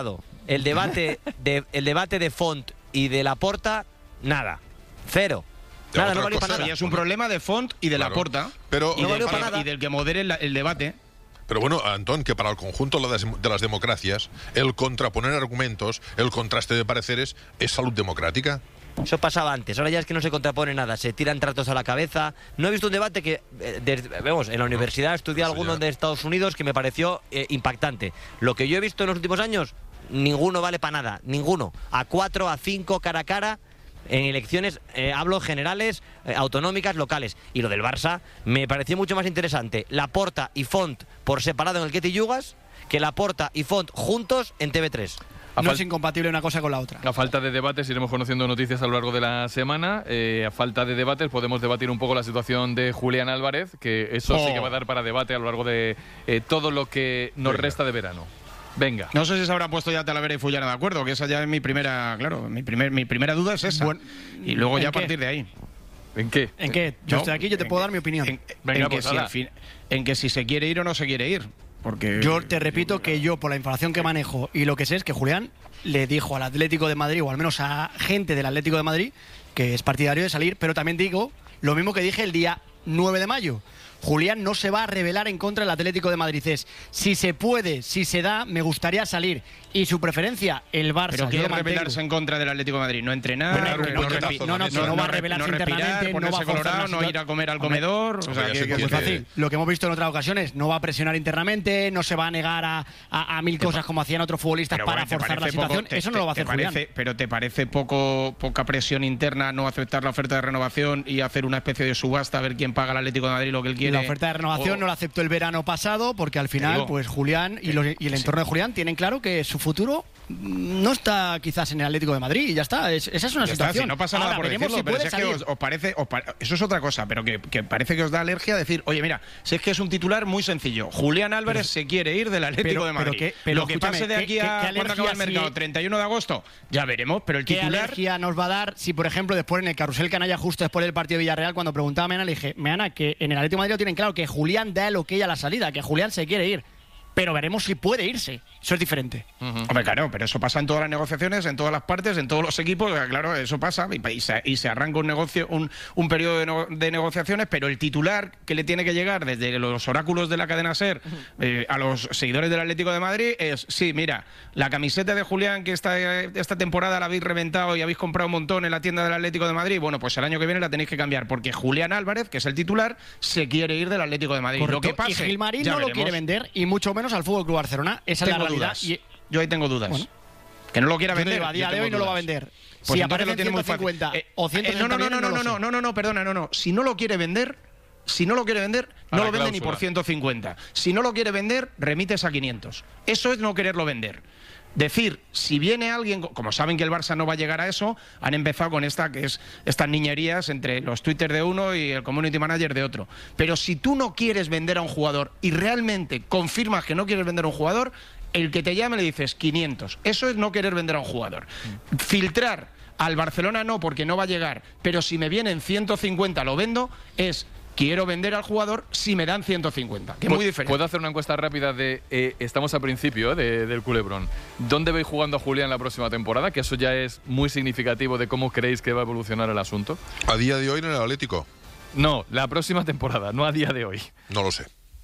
el debate de, el debate de Font y de Laporta, nada. Cero. De Nada, no valió para nada. Y es un problema de Font y de Claro. Laporta. Pero- y, No del, valió para que- nada. y del que modere el, el debate. Pero bueno, Antón, que para el conjunto de las- de las democracias, el contraponer argumentos, el contraste de pareceres, es salud democrática. Eso pasaba antes, ahora ya es que no se contrapone nada, se tiran tratos a la cabeza. No he visto un debate que, eh, desde- vemos, en la universidad estudié algunos de Estados Unidos que me pareció eh, impactante. Lo que yo he visto en los últimos años, ninguno vale para nada, ninguno. A cuatro, a cinco, cara a cara, en elecciones, eh, hablo generales, eh, autonómicas, locales. Y lo del Barça me pareció mucho más interesante, Laporta y Font por separado en el Ketty Yugas, que Laporta y Font juntos en T V tres. No es incompatible una cosa con la otra. A falta de debates iremos conociendo noticias a lo largo de la semana. Eh, a falta de debates podemos debatir un poco la situación de Julián Álvarez, que eso sí que va a dar para debate a lo largo de eh, todo lo que nos Venga. resta de verano. Venga. No sé si se habrá puesto ya Talavera y Fullana de acuerdo, que esa ya es mi primera, claro, mi, primer, mi primera duda es esa. y luego ¿en ya a qué? partir de ahí. ¿En qué? ¿En qué? Yo No, estoy aquí, yo te en- puedo dar mi opinión. En, Venga, en que pues, si ala. al fin- en que si se quiere ir o no se quiere ir. Porque Yo te repito que yo, por la información que manejo y lo que sé, es que Julián le dijo al Atlético de Madrid, o al menos a gente del Atlético de Madrid, que es partidario de salir, pero también digo lo mismo que dije el día nueve de mayo. Julián no se va a rebelar en contra del Atlético de Madrid. Es, si se puede, si se da, me gustaría salir. Y su preferencia, el Barça. Pero yo quiere lo mantengo. rebelarse en contra del Atlético de Madrid, no entrenar, Bueno, no, no, no, no, no, no, no va a rebelarse no respirar, internamente, no ponerse va a forzar colorado, la no situa- ir a comer al Hombre, comedor. O sea, hombre, ya que, sé que por es muy qué. fácil. Lo que hemos visto en otras ocasiones, no va a presionar internamente, no se va a negar a, a- a mil cosas como hacían otros futbolistas Pero para bueno, ¿te forzar la parece situación. poco- te- Eso no te- lo va a te hacer Julián. parece- Pero ¿te parece poco poca presión interna no aceptar la oferta de renovación y hacer una especie de subasta a ver quién paga al Atlético de Madrid lo que él quiere? La oferta de renovación O- no la aceptó el verano pasado porque al final, digo, pues Julián y, los- y el entorno de Julián tienen claro que su futuro mm, no está quizás en el Atlético de Madrid y ya está. Es- esa es una Ya está, situación. si no pasa nada Ahora, por veremos decirlo, si pero puede si es que salir. os, os parece, os pa- eso es otra cosa, pero que, que parece que os da alergia decir, oye, mira, si es que es un titular muy sencillo, Julián Álvarez se quiere ir del Atlético pero- de pero Madrid. qué- pero Lo que escúchame, pase de ¿qué- aquí qué- a qué cuando alergia acaba el mercado, si- treinta y uno de agosto, ya veremos, pero el ¿Qué titular... alergia nos va a dar si, por ejemplo, después en el carrusel canalla, justo después del partido de Villarreal, cuando preguntaba a Meana, le dije, Meana, que en el Atlético de Madrid lo tienen claro, que Julián da el ok a la salida, que Julián se quiere ir. Pero veremos si puede irse. Eso es diferente. Hombre, claro, pero eso pasa en todas las negociaciones, en todas las partes, en todos los equipos, claro, eso pasa y, y se, y se arranca un negocio, un, un periodo de, no- de negociaciones, pero el titular que le tiene que llegar desde los oráculos de la cadena SER eh, a los seguidores del Atlético de Madrid es, sí, mira, la camiseta de Julián que esta, esta temporada la habéis reventado y habéis comprado un montón en la tienda del Atlético de Madrid, bueno, pues el año que viene la tenéis que cambiar, porque Julián Álvarez, que es el titular, se quiere ir del Atlético de Madrid. Lo Correcto. que pase, y Gilmarín ya no lo veremos. quiere vender, y mucho menos al Fútbol Club Barcelona. Esa es Tengo la realidad. dudas. Y- Yo ahí tengo dudas. Bueno. Que no lo quiera Yo te vender. digo, a día yo de tengo hoy no lo va a dudas. vender. Pues si entonces aparecen lo tiene muy fácil. ciento cincuenta Eh, o eh, ciento no, no, no, sesenta no, no, millones, no, lo sé. no, no, no, perdona, no, no. Si no lo quiere vender, si no lo quiere vender, A no la lo vende ni cláusula. por ciento cincuenta. Si no lo quiere vender, remites a quinientos. Eso es no quererlo vender. Decir, si viene alguien, como saben que el Barça no va a llegar a eso, han empezado con esta que es estas niñerías entre los Twitter de uno y el community manager de otro. Pero si tú no quieres vender a un jugador y realmente confirmas que no quieres vender a un jugador, el que te llame le dices quinientos. Eso es no querer vender a un jugador. Filtrar al Barcelona no, porque no va a llegar, pero si me vienen ciento cincuenta lo vendo, es quiero vender al jugador si me dan ciento cincuenta, que es muy diferente. ¿Puedo hacer una encuesta rápida de, eh, estamos al principio eh, de- del culebrón, ¿dónde veis jugando a Julián la próxima temporada? Que eso ya es muy significativo de cómo creéis que va a evolucionar el asunto. A día de hoy en el Atlético, No, la próxima temporada, no a día de hoy. no lo sé.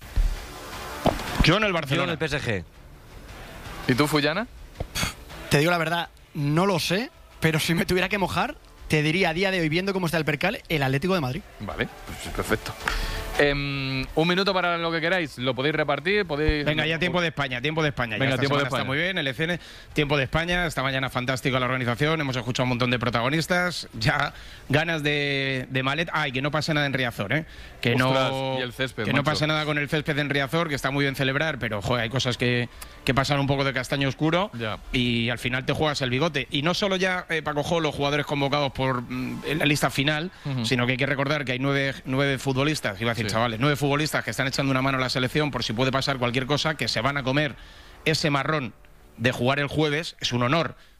Yo en el Yo en Barcelona. el P S G. ¿Y tú, Fullana? Te digo la verdad, no lo sé, pero si me tuviera que mojar, te diría a día de hoy, viendo cómo está el percal, el Atlético de Madrid. Vale, pues perfecto. Em, un minuto para lo que queráis, lo podéis repartir, podéis... Venga, ya tiempo de España, tiempo de España. Ya Venga, esta tiempo de semana España. Está muy bien, elecciones, tiempo de España. Esta mañana fantástica la organización, hemos escuchado un montón de protagonistas. Ya ganas de, de maleta. Ay, que no pase nada en Riazor, ¿eh? Que Ostras, no, y el césped, que no macho. pase nada con el césped en Riazor, que está muy bien celebrar, pero joder, hay cosas que, que pasan un poco de castaño oscuro Ya. y al final te juegas el bigote. Y no solo ya, eh, Paco Jo, los jugadores convocados por mm, en la lista final, Ujú. sino que hay que recordar que hay nueve, nueve futbolistas, iba a decir Sí. chavales, nueve futbolistas que están echando una mano a la selección por si puede pasar cualquier cosa, que se van a comer ese marrón de jugar el jueves. Es un honor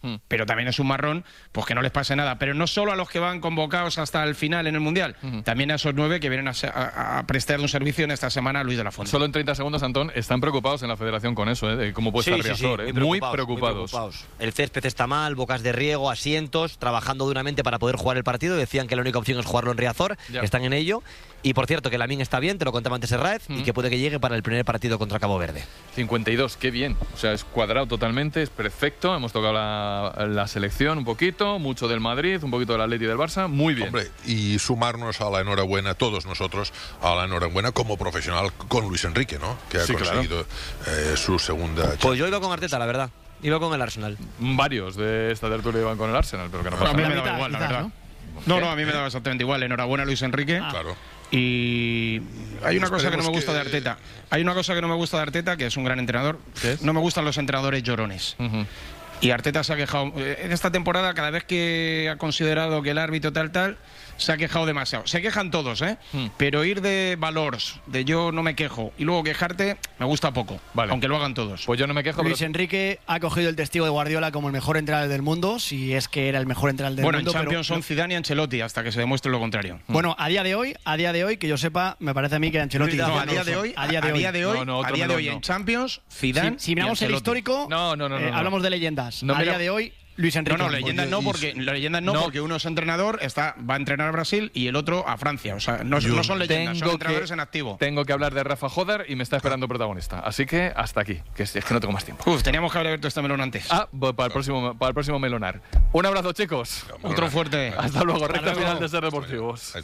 mm. pero también es un marrón, pues que no les pase nada. Pero no solo a los que van convocados hasta el final en el Mundial, mm. también a esos nueve que vienen a, a, a prestar un servicio en esta semana a Luis de la Fuente. Solo en treinta segundos, Antón, están preocupados en la federación con eso, ¿eh? De cómo puede sí, estar sí, Riazor, sí, ¿eh? muy, Muy preocupados, preocupados. muy preocupados. El césped está mal, bocas de riego, asientos, trabajando duramente para poder jugar el partido. Decían que la única opción es jugarlo en Riazor, ya. Están en ello. Y por cierto, que Lamine está bien, te lo contaba antes Herráez, mm. y que puede que llegue para el primer partido contra Cabo Verde. cincuenta y dos, qué bien. O sea, es cuadrado totalmente, es perfecto. Hemos tocado la, la selección un poquito, mucho del Madrid, un poquito del Atleti y del Barça, muy bien. Hombre, y sumarnos a la enhorabuena, todos nosotros, a la enhorabuena como profesional con Luis Enrique, ¿no? Que ha sí, conseguido claro. eh, su segunda... Pues yo iba con Arteta, la verdad. Iba con el Arsenal. Varios de esta tertulia iban con el Arsenal, pero que no pasa nada. A mí me da igual, la verdad. No, no, a mí me daba exactamente igual. Enhorabuena, Luis Enrique. Ah. Claro. Y hay una cosa que no me gusta que... de Arteta. Hay una cosa que no me gusta de Arteta, que es un gran entrenador. No me gustan los entrenadores llorones. Uh-huh. Y Arteta se ha quejado. En esta temporada, cada vez que ha considerado que el árbitro tal, tal, se ha quejado demasiado. Se quejan todos, ¿eh? Hmm. Pero ir de valores, de yo no me quejo, y luego quejarte, me gusta poco. Vale. Aunque lo hagan todos. Pues yo no me quejo. Luis pero... Enrique ha cogido el testigo de Guardiola como el mejor entrenador del mundo, si es que era el mejor entrenador del bueno, mundo. Bueno, en Champions pero... son Zidane y Ancelotti, hasta que se demuestre lo contrario. Bueno, a día de hoy, a día de hoy, que yo sepa, me parece a mí que Ancelotti... No, a día de hoy, a día de hoy, a día de hoy, no, no, a día de hoy no. En Champions, Zidane Si, si miramos el histórico, no, no, no, eh, no, no. hablamos de leyendas. No, a día de hoy... Luis Enrique. No, no, leyendas no, porque leyendas no, no, porque uno es entrenador, está, va a entrenar a Brasil y el otro a Francia. O sea, no, no son leyendas, son entrenadores que, en activo. Tengo que hablar de Rafa Jódar y me está esperando protagonista. Así que hasta aquí, que es, es que no tengo más tiempo. Uf, teníamos que haber abierto este melón antes. Ah, pues para el próximo, para el próximo melonar. Un abrazo, chicos. Otro fuerte. Hasta luego, recta Hasta final luego. de Ser Deportivos.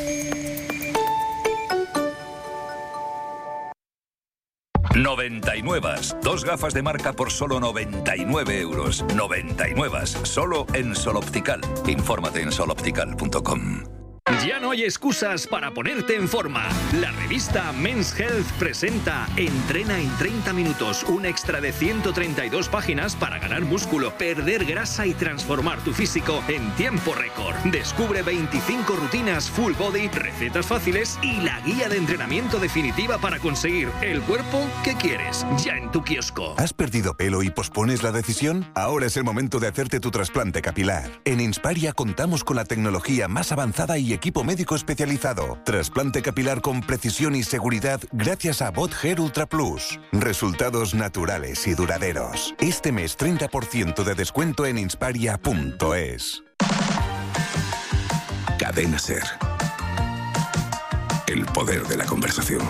noventa y nueve. Dos gafas de marca por solo noventa y nueve euros. noventa y nueve. Solo en Sol Optical. Infórmate en sol optical punto com. Ya no hay excusas para ponerte en forma. La revista Men's Health presenta Entrena en treinta minutos, un extra de ciento treinta y dos páginas para ganar músculo, perder grasa y transformar tu físico en tiempo récord. Descubre veinticinco rutinas full body, recetas fáciles y la guía de entrenamiento definitiva para conseguir el cuerpo que quieres. Ya en tu kiosco. ¿Has perdido pelo y pospones la decisión? Ahora es el momento de hacerte tu trasplante capilar. En Insparia contamos con la tecnología más avanzada y equipo médico especializado. Trasplante capilar con precisión y seguridad gracias a Bot Hair Ultra Plus. Resultados naturales y duraderos. Este mes treinta por ciento de descuento en insparia punto es. Cadena Ser. El poder de la conversación.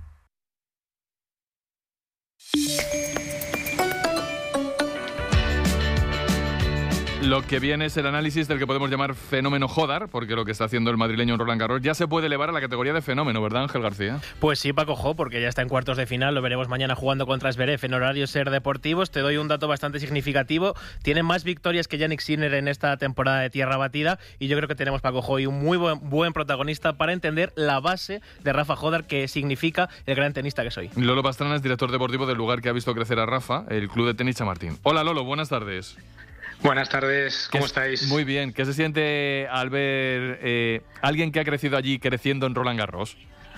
Lo que viene es el análisis del que podemos llamar fenómeno Jódar, porque lo que está haciendo el madrileño en Roland Garros ya se puede elevar a la categoría de fenómeno, ¿verdad, Ángel García? Pues sí, Paco Jo, porque ya está en cuartos de final, lo veremos mañana jugando contra Zverev en horario Ser Deportivos. Te doy un dato bastante significativo, tiene más victorias que Jannik Sinner en esta temporada de tierra batida, y yo creo que tenemos, Paco Jo, y un muy buen, buen protagonista para entender la base de Rafa Jódar, que significa el gran tenista que soy. Lolo Pastrana es director deportivo del lugar que ha visto crecer a Rafa, el Club de Tenis Chamartín. Hola Lolo, buenas tardes. Buenas tardes, ¿cómo estáis? Muy bien, ¿qué se siente al ver eh, alguien que ha crecido allí creciendo en Roland Garros?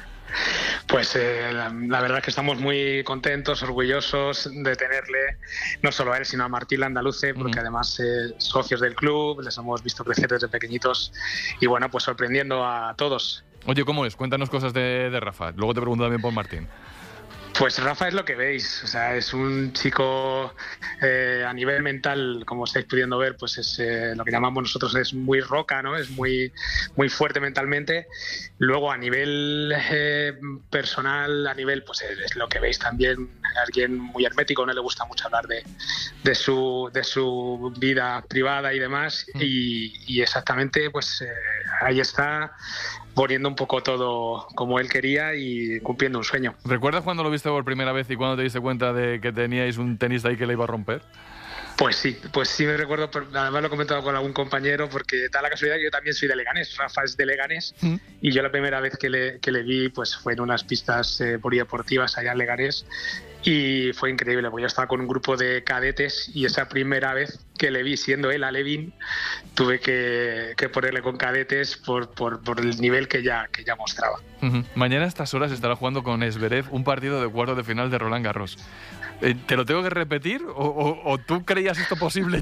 Pues eh, la, la verdad es que estamos muy contentos, orgullosos de tenerle, no solo a él, sino a Martín Landaluce, porque uh-huh. además eh, socios del club, les hemos visto crecer desde pequeñitos y bueno, pues sorprendiendo a todos. Oye, ¿cómo es? Cuéntanos cosas de, de Rafa, luego te pregunto también por Martín. Pues Rafa es lo que veis, o sea, es un chico eh, a nivel mental, como estáis pudiendo ver, pues es eh, lo que llamamos nosotros es muy roca, ¿no? Es muy, muy fuerte mentalmente. Luego a nivel eh, personal, a nivel, pues es, es lo que veis también, alguien muy hermético, no le gusta mucho hablar de, de, su, de su vida privada y demás, mm. y, y exactamente, pues eh, ahí está, poniendo un poco todo como él quería y cumpliendo un sueño. ¿Recuerdas cuando lo viste por primera vez y cuando te diste cuenta de que teníais un tenista ahí que le iba a romper? Pues sí, pues sí me recuerdo, además lo he comentado con algún compañero, porque da la casualidad que yo también soy de Leganés, Rafa es de Leganés, ¿Mm? y yo la primera vez que le, que le vi pues fue en unas pistas eh, polideportivas allá en Leganés, y fue increíble, porque yo estaba con un grupo de cadetes y esa primera vez que le vi, siendo él alevín, tuve que, que ponerle con cadetes por, por, por el nivel que ya, que ya mostraba. Uh-huh. Mañana a estas horas estará jugando con Zverev un partido de cuartos de final de Roland Garros. Eh, ¿Te lo tengo que repetir o, o, o tú creías esto posible ya?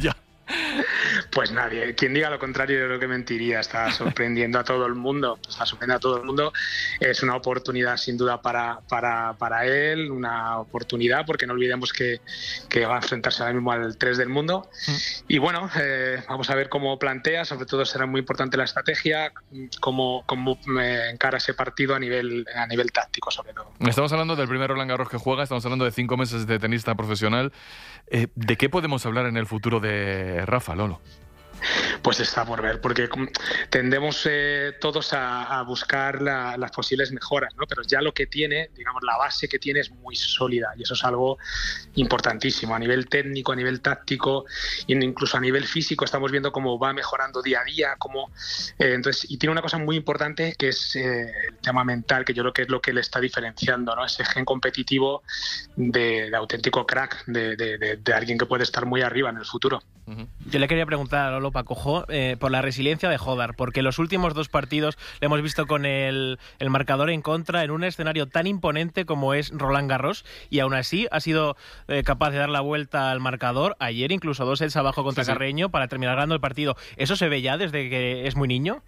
Pues nadie. Quien diga lo contrario yo creo que mentiría. Está sorprendiendo a todo el mundo. Está sorprendiendo a todo el mundo. Es una oportunidad sin duda para, para, para él, una oportunidad porque no olvidemos que, que va a enfrentarse ahora mismo al tres del mundo. Mm. Y bueno, eh, vamos a ver cómo plantea. Sobre todo será muy importante la estrategia, cómo, cómo eh, encara ese partido a nivel, a nivel táctico sobre todo. Estamos hablando del primer Roland Garros que juega, estamos hablando de cinco meses de tenista profesional. Eh, ¿De qué podemos hablar en el futuro de Rafa, Lolo? Pues está por ver, porque tendemos eh, todos a, a buscar la, las posibles mejoras, ¿no? Pero ya lo que tiene, digamos, la base que tiene es muy sólida y eso es algo importantísimo. A nivel técnico, a nivel táctico e incluso a nivel físico estamos viendo cómo va mejorando día a día, cómo, eh, entonces, y tiene una cosa muy importante que es eh, el tema mental, que yo creo que es lo que le está diferenciando, ¿no? Ese gen competitivo de, de auténtico crack, de, de, de, de alguien que puede estar muy arriba en el futuro. Yo le quería preguntar a Lolo Pacojo eh, por la resiliencia de Hodar, porque los últimos dos partidos le hemos visto con el, el marcador en contra en un escenario tan imponente como es Roland Garros y aún así ha sido eh, capaz de dar la vuelta al marcador. Ayer incluso dos sets abajo contra sí, sí. Carreño para terminar ganando el partido. ¿Eso se ve ya desde que es muy niño?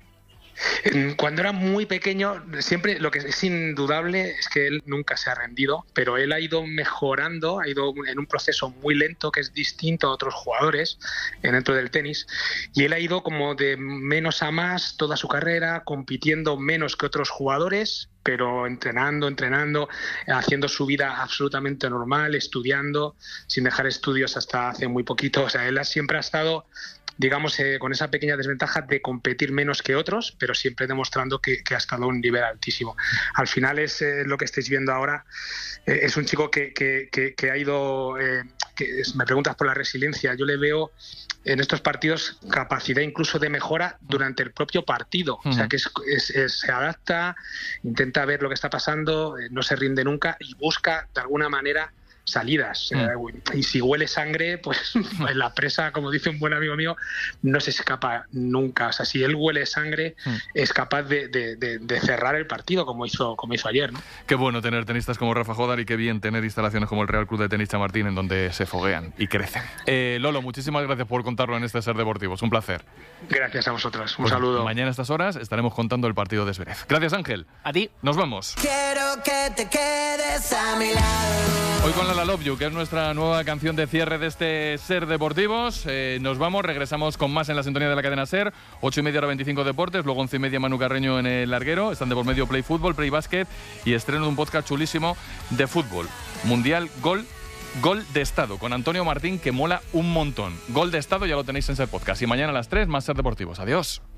Cuando era muy pequeño, siempre lo que es indudable es que él nunca se ha rendido, pero él ha ido mejorando, ha ido en un proceso muy lento que es distinto a otros jugadores dentro del tenis, y él ha ido como de menos a más toda su carrera, compitiendo menos que otros jugadores, pero entrenando, entrenando, haciendo su vida absolutamente normal, estudiando, sin dejar estudios hasta hace muy poquito. O sea, él siempre ha estado, digamos, eh, con esa pequeña desventaja de competir menos que otros, pero siempre demostrando que, que ha estado a un nivel altísimo. Al final es eh, lo que estáis viendo ahora, eh, es un chico que, que, que, que ha ido, eh, que es, me preguntas por la resiliencia, yo le veo en estos partidos capacidad incluso de mejora durante el propio partido, uh-huh. O sea que es, es, es, se adapta, intenta ver lo que está pasando, eh, no se rinde nunca y busca de alguna manera salidas. Mm. Eh, y si huele sangre, pues en la presa, como dice un buen amigo mío, no se escapa nunca. O sea, si él huele sangre, mm. es capaz de, de, de, de cerrar el partido como hizo, como hizo ayer, ¿no? Qué bueno tener tenistas como Rafa Hodar y qué bien tener instalaciones como el Real Club de Tenis Chamartín en donde se foguean y crecen. Eh, Lolo, muchísimas gracias por contarlo en este Ser Deportivo. Es un placer. Gracias a vosotros. Un pues saludo. Mañana a estas horas estaremos contando el partido de Zverev. Gracias, Ángel. A ti. Nos vamos. Quiero que te quedes a mi lado. Hoy con la La Love You, que es nuestra nueva canción de cierre de este Ser Deportivos. Eh, nos vamos, regresamos con más en la sintonía de la cadena Ser. Ocho y media hora veinticinco Deportes, luego once y media Manu Carreño en el larguero. Están de por medio Play Fútbol, Play Basket y estreno de un podcast chulísimo de fútbol. Mundial Gol, Gol de Estado, con Antonio Martín, que mola un montón. Gol de Estado ya lo tenéis en Ser Podcast. Y mañana a las tres, más Ser Deportivos. Adiós.